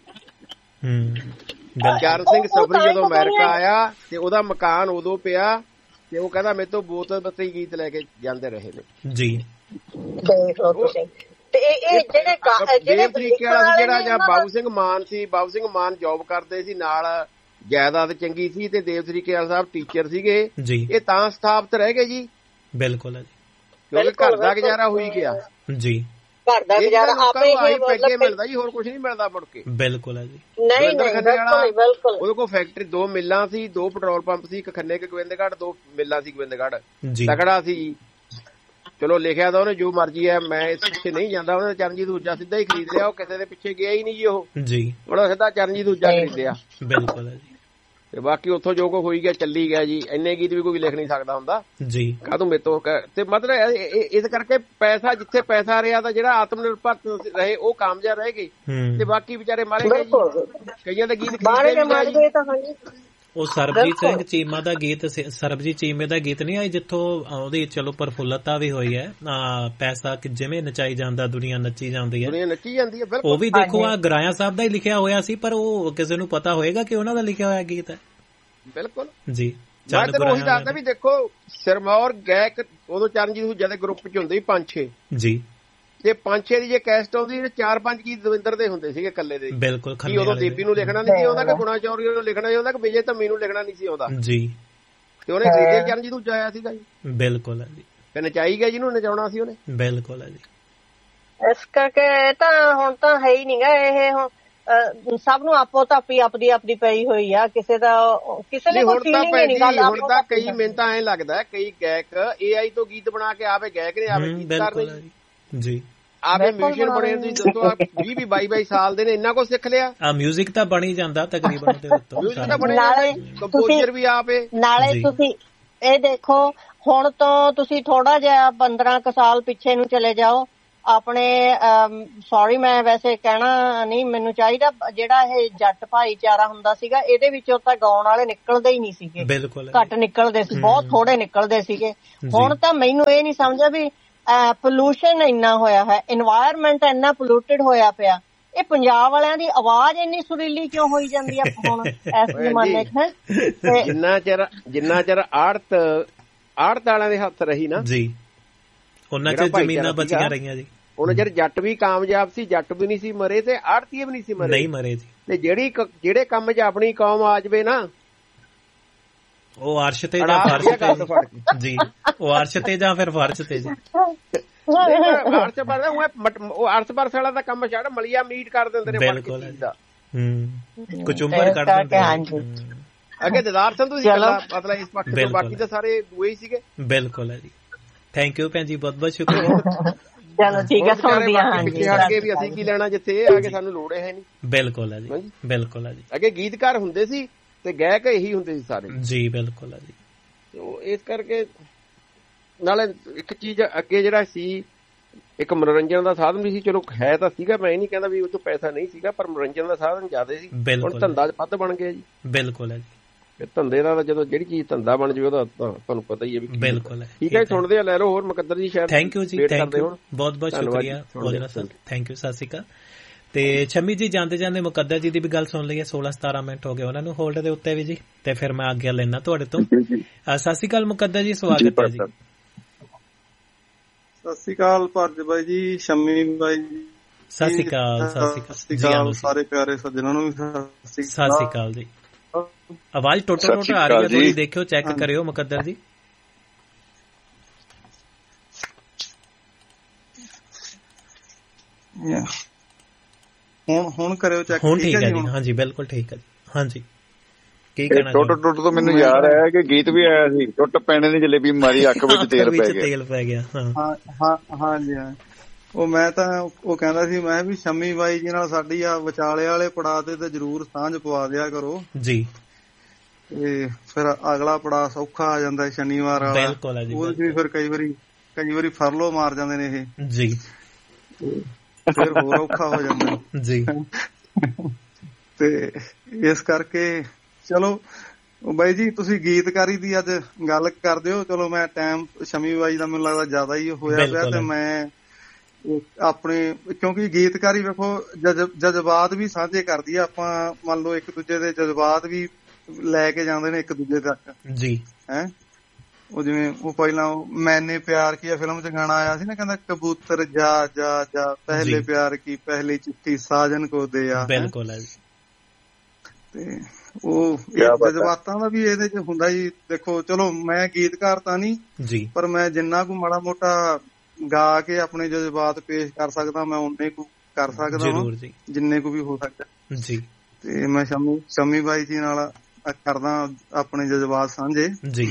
ਚਰਨ ਸਿੰਘ ਸਫਰੀ ਜਦੋਂ ਅਮਰੀਕਾ ਆਇਆ ਤੇ ਉਹਦਾ ਮਕਾਨ ਉਦੋਂ ਪਿਆ, ਤੇ ਉਹ ਕਹਿੰਦਾ ਮੇਰੇ ਤੋਂ ਬੋਤਲ ਬੱਤੀ ਗੀਤ ਲੈ ਕੇ ਜਾਂਦੇ ਰਹੇ ਨੇ ਜੀ। ਦੇਖ ਲਓ ਤੁਸੀਂ। ਤੇ ਇਹ ਜਿਹੜੇ ਜਿਹੜੇ ਤਰੀਕੇ ਵਾਲਾ ਜਿਹੜਾ ਜਾਂ ਬਾਬੂ ਸਿੰਘ ਮਾਨ ਸੀ, ਬਾਬੂ ਸਿੰਘ ਮਾਨ ਜੌਬ ਕਰਦੇ ਸੀ, ਨਾਲ ਜਾਇਦਾਦ ਚੰਗੀ ਸੀ, ਤੇ ਦੇਵ ਤਰੀਕੇਵਾਲ ਸਾਹਿਬ ਟੀਚਰ ਸੀਗੇ ਜੀ। ਇਹ ਤਾਂ ਸਥਾਪਿਤ ਰਹਿ ਗਏ ਜੀ। ਬਿਲਕੁਲ ਹੈ ਜੀ, ਕਿਉਂਕਿ ਘਰ ਦਾ ਗੁਜ਼ਾਰਾ ਹੋਈ ਗਿਆ ਜੀ। ਘਰ ਦਾ ਗੁਜ਼ਾਰਾ ਆਪੇ ਹੀ ਪੈਗੇ ਮਿਲਦਾ ਜੀ, ਹੋਰ ਕੁਝ ਨਹੀਂ ਮਿਲਦਾ ਮੁੜ ਕੇ। ਬਿਲਕੁਲ ਹੈ ਜੀ। ਨਹੀਂ ਬਿਲਕੁਲ। ਉਹਦੇ ਕੋਲ ਫੈਕਟਰੀ, ਦੋ ਮਿੱਲਾਂ ਸੀ, ਦੋ ਪੈਟਰੋਲ ਪੰਪ ਸੀ, ਇੱਕ ਖੰਨੇ ਕੇ ਗੋਬਿੰਦਗੜ੍ਹ, ਦੋ ਮਿੱਲਾਂ ਸੀ ਗੋਬਿੰਦਗੜ੍ਹ। ਤਕੜਾ ਸੀ ਜੀ। ਚਲੋ ਲਿਖਿਆ ਤਾਂ ਉਹਨੇ ਜੋ ਮਰਜੀ ਹੈ, ਮੈਂ ਇਸ ਪਿੱਛੇ ਨਹੀਂ ਜਾਂਦਾ। ਉਹਨੇ ਚਰਨਜੀਤ ਦੂਜਾ ਸਿੱਧਾ ਹੀ ਖਰੀਦ ਲਿਆ, ਉਹ ਕਿਸੇ ਦੇ ਪਿੱਛੇ ਗਿਆ ਹੀ ਨਹੀਂ ਜੀ ਉਹ ਜੀ। ਉਹਨੇ ਸਿੱਧਾ ਚਰਨਜੀਤ ਦੂਜਾ ਖਰੀਦਿਆ। ਬਿਲਕੁਲ ਹੈ ਜੀ। ਤੇ ਬਾਕੀ ਉੱਥੋਂ ਜੋ ਕੋਈ ਹੋਈ ਗਿਆ ਚੱਲੀ ਗਿਆ ਜੀ। ਇੰਨੇ ਗੀਤ ਵੀ ਕੋਈ ਲਿਖ ਨਹੀਂ ਸਕਦਾ ਹੁੰਦਾ ਜੀ। ਕਾਹਤੋਂ ਮੇਰੇ ਤੋਂ ਤੇ ਮਤਲਬ ਇਸ ਕਰਕੇ ਪੈਸਾ, ਜਿੱਥੇ ਪੈਸਾ ਰਿਹਾ ਤਾਂ ਜਿਹੜਾ ਆਤਮ ਨਿਰਭਰ ਰਹੇ ਉਹ ਕਾਮਯਾਬ ਰਹਿ ਗਏ, ਤੇ ਬਾਕੀ ਵਿਚਾਰੇ ਮਾਰੇ ਗਏ ਜੀ। ਕਈਆਂ ਦੇ ਗੀਤ ਉਹ ਸਰਬਜੀਤ ਸਿੰਘ ਚੀਮਾ ਦਾ ਗੀਤ, ਸਰਬਜੀਤ ਚੀਮੇ ਦਾ ਗੀਤ ਨਹੀਂ ਆਈ ਜਿੱਥੋਂ ਉਹਦੀ ਚਲੋ ਪ੍ਰਫੁੱਲਤਾ ਵੀ ਹੋਈ ਹੈ। ਪੈਸਾ ਜਿਵੇਂ ਨਚਾਈ ਜਾਂਦਾ ਦੁਨੀਆ ਨੱਚੀ ਜਾਂਦੀ ਹੈ, ਨੱਚੀ ਜਾਂਦੀ ਹੈ। ਉਹ ਵੀ ਦੇਖੋ ਆ ਗਰਾਇਆ ਸਾਹਿਬ ਦਾ ਹੀ ਲਿਖਿਆ ਹੋਇਆ ਸੀ, ਪਰ ਉਹ ਕਿਸੇ ਨੂੰ ਪਤਾ ਹੋਏਗਾ ਕਿ ਉਹਨਾਂ ਦਾ ਲਿਖਿਆ ਹੋਇਆ ਗੀਤ ਹੈ। ਬਿਲਕੁਲ ਜੀ। ਮੈਂ ਤੈਨੂੰ ਉਹੀ ਦੱਸਦਾ ਵੀ ਦੇਖੋ ਸਿਰਮੌਰ ਗਾਇਕ ਉਦੋਂ ਚਰਨਜੀਤ ਦੂਜਾ ਦੇ ਗਰੁੱਪ ਚ ਹੁੰਦੇ ਸੀ ਪੰਜ ਛੇ ਜੀ, ਤੇ ਪੰਜ ਛੇ ਦੀ ਜੇ ਕੈਸਟ ਆਉਂਦੀ ਚਾਰ ਪੰਜ ਗੀਤ ਦਵਿੰਦਰ ਦੇ ਹੁੰਦੇ ਸੀਗੇ ਇਕੱਲੇ ਦੇ। ਬਿਲਕੁਲ। ਕੀ ਉਦੋਂ ਦੇਵੀ ਨੂੰ ਲਿਖਣਾ ਨਹੀਂ ਸੀ ਆਉਂਦਾ, ਕਿ ਗੁਣਾ ਚੌਰੀ ਨੂੰ ਲਿਖਣਾ ਨਹੀਂ ਆਉਂਦਾ, ਕਿ ਵਿਜੇ ਧੰਮੀ ਨੂੰ ਲਿਖਣਾ ਨਹੀਂ ਸੀ ਆਉਂਦਾ ਜੀ। ਤੇ ਉਹਨੇ ਗੀਤੇ ਚਰਨਜੀਤ ਦੂਜਾ ਆਇਆ ਸੀਗਾ ਜੀ। ਬਿਲਕੁਲ ਹੈ ਜੀ। ਤੇ ਨਚਾਈ ਗਿਆ ਜਿਹਨੂੰ ਨਚਾਉਣਾ ਸੀ ਉਹਨੇ। ਬਿਲਕੁਲ ਹੈ ਜੀ। ਇਸ ਕਰਕੇ ਤਾਂ ਹੁਣ ਤਾਂ ਹੈ ਹੀ ਨਹੀਂਗਾ ਇਹ। ਹੁਣ ਸਭ ਨੂੰ ਆਪੋ ਤਾਪੀ ਆਪਦੀ ਆਪਦੀ ਪਈ ਹੋਈ ਆ, ਕਿਸੇ ਦਾ ਕਿਸੇ ਨੇ ਕੋਈ ਫੀਲਿੰਗ ਨਹੀਂ ਗੱਲ। ਹੁਣ ਤਾਂ ਕਈ ਮੈਨੂੰ ਤਾਂ ਐਂ ਲੱਗਦਾ ਕਈ ਗਾਇਕ ਏ ਆਈ ਤੋਂ ਗੀਤ ਬਣਾ ਕੇ ਆਵੇ ਗਾਇਕ ਨੇ, ਆਵੇ ਗੀਤਕਾਰ ਨੇ ਜੀ, ਆਵੇ ਮਿਊਜ਼ੀਸ਼ੀਅਨ ਬਣੇ। ਤੁਸੀਂ ਦੱਸੋ ਵੀਹ ਵੀਹ ਬਾਈ ਬਾਈ ਸਾਲ ਦੇ ਨੇ, ਇੰਨਾ ਕੁਛ ਸਿੱਖ ਲਿਆ। ਆ ਮਿਊਜ਼ਿਕ ਤਾਂ ਬਣੀ ਜਾਂਦਾ ਤਕਰੀਬਨ ਉਹਦੇ ਉੱਤੋਂ। ਮਿਊਜ਼ਿਕ ਤਾਂ ਬਣੇ ਜਾਂਦਾ, ਕੰਪੋਜ਼ਰ ਵੀ ਆਪੇ। ਨਾਲੇ ਤੁਸੀਂ ਇਹ ਦੇਖੋ ਹੁਣ ਤੋਂ ਤੁਸੀਂ ਥੋੜਾ ਜਿਹਾ ਪੰਦਰਾਂ ਕੁ ਸਾਲ ਪਿੱਛੇ ਨੂੰ ਚਲੇ ਜਾਓ, ਆਪਣੇ ਸੌਰੀ ਮੈਂ ਵੈਸੇ ਕਹਿਣਾ ਨਹੀਂ ਮੈਨੂੰ ਚਾਹੀਦਾ, ਜਿਹੜਾ ਇਹ ਜੱਟ ਭਾਈਚਾਰਾ ਹੁੰਦਾ ਸੀਗਾ ਇਹਦੇ ਵਿੱਚੋਂ ਤਾਂ ਗਾਉਣ ਵਾਲੇ ਨਿਕਲਦੇ ਹੀ ਨਹੀਂ ਸੀਗੇ, ਘੱਟ ਨਿਕਲਦੇ ਸੀ, ਬਹੁਤ ਥੋੜੇ ਨਿਕਲਦੇ ਸੀਗੇ। ਹੁਣ ਤਾਂ ਮੈਨੂੰ ਇਹ ਨਹੀਂ ਸਮਝਿਆ ਵੀ ਪੋਲੂਸ਼ਨ ਇੰਨਾ ਹੋਇਆ ਹੈ, ਇਨਵਾਇਰਮੈਂਟ ਇੰਨਾ ਪੋਲੂਟਡ ਹੋਇਆ ਪਿਆ, ਇਹ ਪੰਜਾਬ ਵਾਲਿਆਂ ਦੀ ਆਵਾਜ਼ ਇੰਨੀ ਸੁਰੀਲੀ ਕਿਉਂ ਹੋਈ ਜਾਂਦੀ ਆ ਹੁਣ ਇਸ ਜ਼ਮਾਨੇ ਚ? ਜਿੰਨਾ ਚਿਰ ਜਿੰਨਾ ਚਿਰ ਆੜਤ ਆੜਤ ਵਾਲਿਆਂ ਦੇ ਹੱਥ ਰਹੀ ਨਾ ਜੀ, ਉਹਨਾਂ ਚ ਜ਼ਮੀਨਾਂ ਬਚੀਆਂ ਰਹੀਆਂ ਜੀ। ਉਹਨਾਂ ਚਿਰ ਜੱਟ ਵੀ ਕਾਮਯਾਬ ਸੀ, ਜੱਟ ਵੀ ਨਹੀਂ ਸੀ ਮਰੇ ਤੇ ਆੜਤੀਏ ਵੀ ਨਹੀਂ ਸੀ ਮਰੇ, ਨਹੀਂ ਮਰੇ ਜੀ। ਤੇ ਜਿਹੜੀ ਜਿਹੜੇ ਕੰਮ ਚ ਆਪਣੀ ਕੌਮ ਆ ਜਾਵੇ ਨਾ, ਉਹ ਅਰਸ਼ ਤੇ ਜਾਂ ਫਰਸ਼ ਤੇ ਜੀ, ਉਹ ਅਰਸ਼ ਤੇ ਜਾਂ ਫਿਰ ਫਰਸ਼ ਤੇ ਜੀ। ਅਰਸ਼ ਪਰ ਉਹ ਅਰਸ਼ ਪਰਸ ਵਾਲਾ ਦਾ ਕੰਮ ਛੱਡ, ਮਲੀਆ ਮੀਟ ਕਰ ਦਿੰਦੇ ਨੇ ਬਿਲਕੁਲ ਦਾ, ਹੂੰ ਕਚੁੰਬਰ ਕੱਢ ਦਿੰਦੇ ਨੇ। ਅੱਗੇ ਦਿਦਾਰ ਸੰਧੂ ਜੀ ਮਤਲਬ ਇਸ ਪੱਖ ਤੋਂ, ਬਾਕੀ ਤਾਂ ਸਾਰੇ ਦੂਏ ਹੀ ਸੀਗੇ। ਬਿਲਕੁਲ ਹੈ ਜੀ, ਥੈਂਕ ਯੂ ਭੈਣ ਜੀ, ਬਹੁਤ ਬਹੁਤ ਸ਼ੁਕਰੀਆ। ਚਲੋ ਠੀਕ ਹੈ, ਸੁਣਦੀਆਂ ਹਾਂ ਜੀ। ਅੱਗੇ ਵੀ ਅਸੀਂ ਕੀ ਲੈਣਾ ਜਿੱਥੇ ਇਹ ਆ ਕੇ ਸਾਨੂੰ ਲੋੜ ਹੈ ਨਹੀਂ। ਬਿਲਕੁਲ ਹੈ ਜੀ, ਬਿਲਕੁਲ ਹੈ ਜੀ। ਅੱਗੇ ਗੀਤਕਾਰ ਹੁੰਦੇ ਸੀ ਤੇ ਗਾਇਕ ਇਹੀ ਹੁੰਦੇ ਸੀ ਸਾਰੇ ਜੀ। ਬਿਲਕੁਲ ਹੈ ਜੀ। ਇਸ ਕਰਕੇ ਨਾਲੇ ਇੱਕ ਚੀਜ਼ ਅੱਗੇ ਜਿਹੜਾ ਸੀ, ਇੱਕ ਮਨੋਰੰਜਨ ਦਾ ਸਾਧਨ ਵੀ ਸੀ, ਚਲੋ ਹੈ ਤਾਂ ਸੀਗਾ, ਮੈਂ ਇਹ ਨਹੀਂ ਕਹਿੰਦਾ ਵੀ ਉਹ ਤੋਂ ਪੈਸਾ ਨਹੀਂ ਸੀਗਾ, ਪਰ ਮਨੋਰੰਜਨ ਦਾ ਸਾਧਨ ਜ਼ਿਆਦਾ ਸੀ। ਹੁਣ ਧੰਦਾ ਵੱਧ ਬਣ ਗਿਆ ਜੀ। ਬਿਲਕੁਲ ਹੈ ਜੀ। ਧੰਦੇ ਦਾ ਜਦੋਂ ਜਿਹੜੀ ਚੀਜ਼ ਧੰਦਾ ਬਣ ਜਾਵੇ ਉਹਦਾ ਤੁਹਾਨੂੰ ਪਤਾ ਹੀ ਹੈ ਵੀ। ਬਿਲਕੁਲ ਹੈ। ਠੀਕ ਹੈ, ਸੁਣਦੇ ਆ, ਲੈ ਲਓ ਹੋਰ ਮੁਕੱਦਰ ਜੀ ਸ਼ਾਇਦ। ਥੈਂਕ ਯੂ ਜੀ, ਥੈਂਕ ਯੂ, ਬਹੁਤ ਬਹੁਤ ਸ਼ੁਕਰੀਆ ਮੋਜਰਾ ਸਰ, ਥੈਂਕ ਯੂ, ਸਤਿ ਸ਼੍ਰੀ ਅਕਾਲ। ਤੇ ਸ਼ਮੀ ਜੀ ਜਾਂਦੇ ਜਾਂਦੇ ਮੁਕੱਦਰ ਜੀ ਦੀ ਵੀ ਗੱਲ ਸੁਣ ਲਈਏ। ਸੋਲਾਂ ਸਤਾਰਾਂ ਮਿੰਟ ਹੋ ਗਏ ਉਹਨਾਂ ਨੂੰ ਹੋਲਡ ਦੇ ਉੱਤੇ ਵੀ ਜੀ, ਤੇ ਫਿਰ ਮੈਂ ਆਗਿਆ ਲੈਣਾ ਤੁਹਾਡੇ ਤੋਂ। ਸਤਿ ਸ਼੍ਰੀ ਅਕਾਲ ਮੁਕੱਦਰ ਜੀ, ਸਵਾਗਤ ਹੈ ਜੀ। ਸਤਿ ਸ਼੍ਰੀ ਅਕਾਲ ਭਰਜ ਬਾਈ ਜੀ, ਸ਼ਮੀ ਬਾਈ ਜੀ ਸਤਿ ਸ਼੍ਰੀ ਅਕਾਲ। ਸਤਿ ਸ਼੍ਰੀ ਅਕਾਲ ਸਾਰੇ ਪਿਆਰੇ ਸੱਜਣਾਂ ਨੂੰ ਵੀ ਸਤਿ ਸ਼੍ਰੀ ਅਕਾਲ ਜੀ। ਆਵਾਜ਼ ਟੋਟਾ ਟੋਟਾ ਆ ਰਹੀ ਹੈ, ਥੋੜੀ ਦੇਖਿਓ, ਚੈੱਕ ਕਰਿਓ ਮੁਕੱਦਰ ਜੀ। ਹੁਣ ਹੁਣ ਕਰਿਓ ਚੈੱਕ। ਹੁਣ ਠੀਕ ਹੈ ਜੀ, ਹਾਂਜੀ ਬਿਲਕੁਲ ਠੀਕ ਹੈ ਜੀ। ਹਾਂਜੀ ਕੀ ਕਹਿਣਾ? ਟੁੱਟ ਟੁੱਟ ਤੋਂ ਮੈਨੂੰ ਯਾਦ ਆਇਆ ਕਿ ਗੀਤ ਵੀ ਆਇਆ ਸੀ, ਟੁੱਟ ਪੈਣੇ ਦੀ ਜਲੇਬੀ ਮਾਰੀ, ਅੱਖ ਵਿੱਚ ਤੇਲ ਪੈ ਗਿਆ। ਤੇਲ ਪੈ ਗਿਆ, ਹਾਂ ਹਾਂ ਹਾਂਜੀ ਹਾਂ। ਉਹ ਮੈਂ ਤਾਂ ਉਹ ਕਹਿੰਦਾ ਸੀ, ਮੈਂ ਵੀ ਸ਼ਮੀ ਬਾਈ ਜੀ ਨਾਲ ਸਾਡੀ ਆ ਵਿਚਾਲੇ ਵਾਲੇ ਪੜਾਅ ਤੇ ਤਾਂ ਜ਼ਰੂਰ ਸਾਂਝ ਪਵਾ ਦਿਆ ਕਰੋ ਜੀ, ਤੇ ਫਿਰ ਅਗਲਾ ਪੜਾਅ ਸੌਖਾ ਆ ਜਾਂਦਾ ਸ਼ਨੀਵਾਰ ਵਾਲਾ। ਉਹਦੇ ਚ ਵੀ ਫਿਰ ਕਈ ਵਾਰੀ ਕਈ ਵਾਰੀ ਫਰਲੋ ਮਾਰ ਜਾਂਦੇ ਨੇ ਇਹ ਜੀ, ਫਿਰ ਹੋਰ ਔਖਾ ਹੋ ਜਾਂਦਾ ਜੀ। ਤੇ ਇਸ ਕਰਕੇ ਚਲੋ ਬਾਈ ਜੀ, ਤੁਸੀਂ ਗੀਤਕਾਰੀ ਦੀ ਅੱਜ ਗੱਲ ਕਰਦੇ ਹੋ, ਚਲੋ ਮੈਂ ਟਾਈਮ ਸ਼ਮੀ ਬਾਈ ਦਾ ਮੈਨੂੰ ਲੱਗਦਾ ਜ਼ਿਆਦਾ ਹੀ ਹੋਇਆ ਪਿਆ, ਤੇ ਮੈਂ ਆਪਣੇ ਕਿਉਂਕਿ ਗੀਤਕਾਰੀ ਵੇਖੋ ਜਜ਼ਬਾਤ ਵੀ ਸਾਂਝੇ ਕਰਦੀ ਆ। ਆਪਾਂ ਮੰਨ ਲਓ ਇੱਕ ਦੂਜੇ ਦੇ ਜਜ਼ਬਾਤ ਵੀ ਲੈ ਕੇ ਜਾਂਦੇ ਨੇ ਇੱਕ ਦੂਜੇ ਤੱਕ ਜੀ। ਹੈਂ, ਉਹ ਜਿਵੇਂ ਉਹ ਪਹਿਲਾਂ ਮੈਨੇ ਪਿਆਰ ਕੀਆ ਫਿਲਮ ਚ ਗਾਣਾ ਆਇਆ ਸੀ ਨਾ, ਕਹਿੰਦਾ ਕਬੂਤਰ ਜਾ ਜਾ ਜਾ ਪਹਿਲੇ ਪਿਆਰ ਕੀ ਪਹਿਲੀ ਚਿੱਠੀ ਸਾਜਨ ਕੋ ਦੇ ਆ। ਬਿਲਕੁਲ ਹੈ। ਤੇ ਉਹ ਜਜ਼ਬਾਤਾਂ ਦਾ ਵੀ ਇਹਦੇ ਚ ਹੁੰਦਾ ਜੀ। ਦੇਖੋ ਚਲੋ ਮੈਂ ਗੀਤਕਾਰ ਤਾਂ ਨਹੀਂ ਜੀ, ਪਰ ਮੈਂ ਜਿੰਨਾ ਕੁ ਮਾੜਾ ਮੋਟਾ ਗਾ ਕੇ ਆਪਣੇ ਜਜ਼ਬਾਤ ਪੇਸ਼ ਕਰ ਸਕਦਾ ਮੈਂ ਉਨੇ ਕੁ ਕਰ ਸਕਦਾ ਵਾਂ, ਜਿੰਨੇ ਕੁ ਵੀ ਹੋ ਸਕਦਾ ਜੀ। ਤੇ ਮੈਂ ਸ਼ਮੀ ਸ਼ਮੀ ਬਾਈ ਜੀ ਨਾਲ ਕਰਦਾ ਆਪਣੇ ਜਜ਼ਬਾਤ ਸਾਂਝੇ ਜੀ।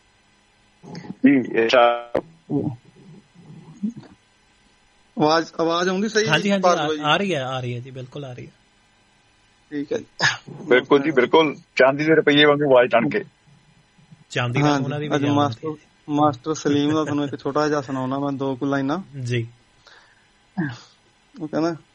ਆਵਾਜ਼ ਆਵਾਜ਼ ਆਉਂਦੀ ਸਹੀ? ਹਾਂਜੀ ਹਾਂਜੀ ਆ ਰਹੀ ਹੈ, ਆ ਰਹੀ ਹੈ ਜੀ, ਬਿਲਕੁਲ ਆ ਰਹੀ ਹੈ। ਠੀਕ ਹੈ ਜੀ, ਬਿਲਕੁਲ ਜੀ ਬਿਲਕੁਲ। ਚਾਂਦੀ ਦੇ ਰੁਪਈਏ ਵਾਂਗੂ ਆਵਾਜ਼ ਟਣ ਕੇ ਚਾਂਦੀ ਦਾ ਉਹਨਾਂ ਦੀ ਵੀ ਮਾਸਟਰ ਮਾਸਟਰ ਸਲੀਮ ਦਾ ਤੁਹਾਨੂੰ ਇੱਕ ਛੋਟਾ ਜਿਹਾ ਸੁਣਾਉਣਾ ਮੈਂ, ਦੋ ਕੁ ਲਾਈਨਾਂ ਜੀ। ਉਹ ਕਹਿੰਦਾ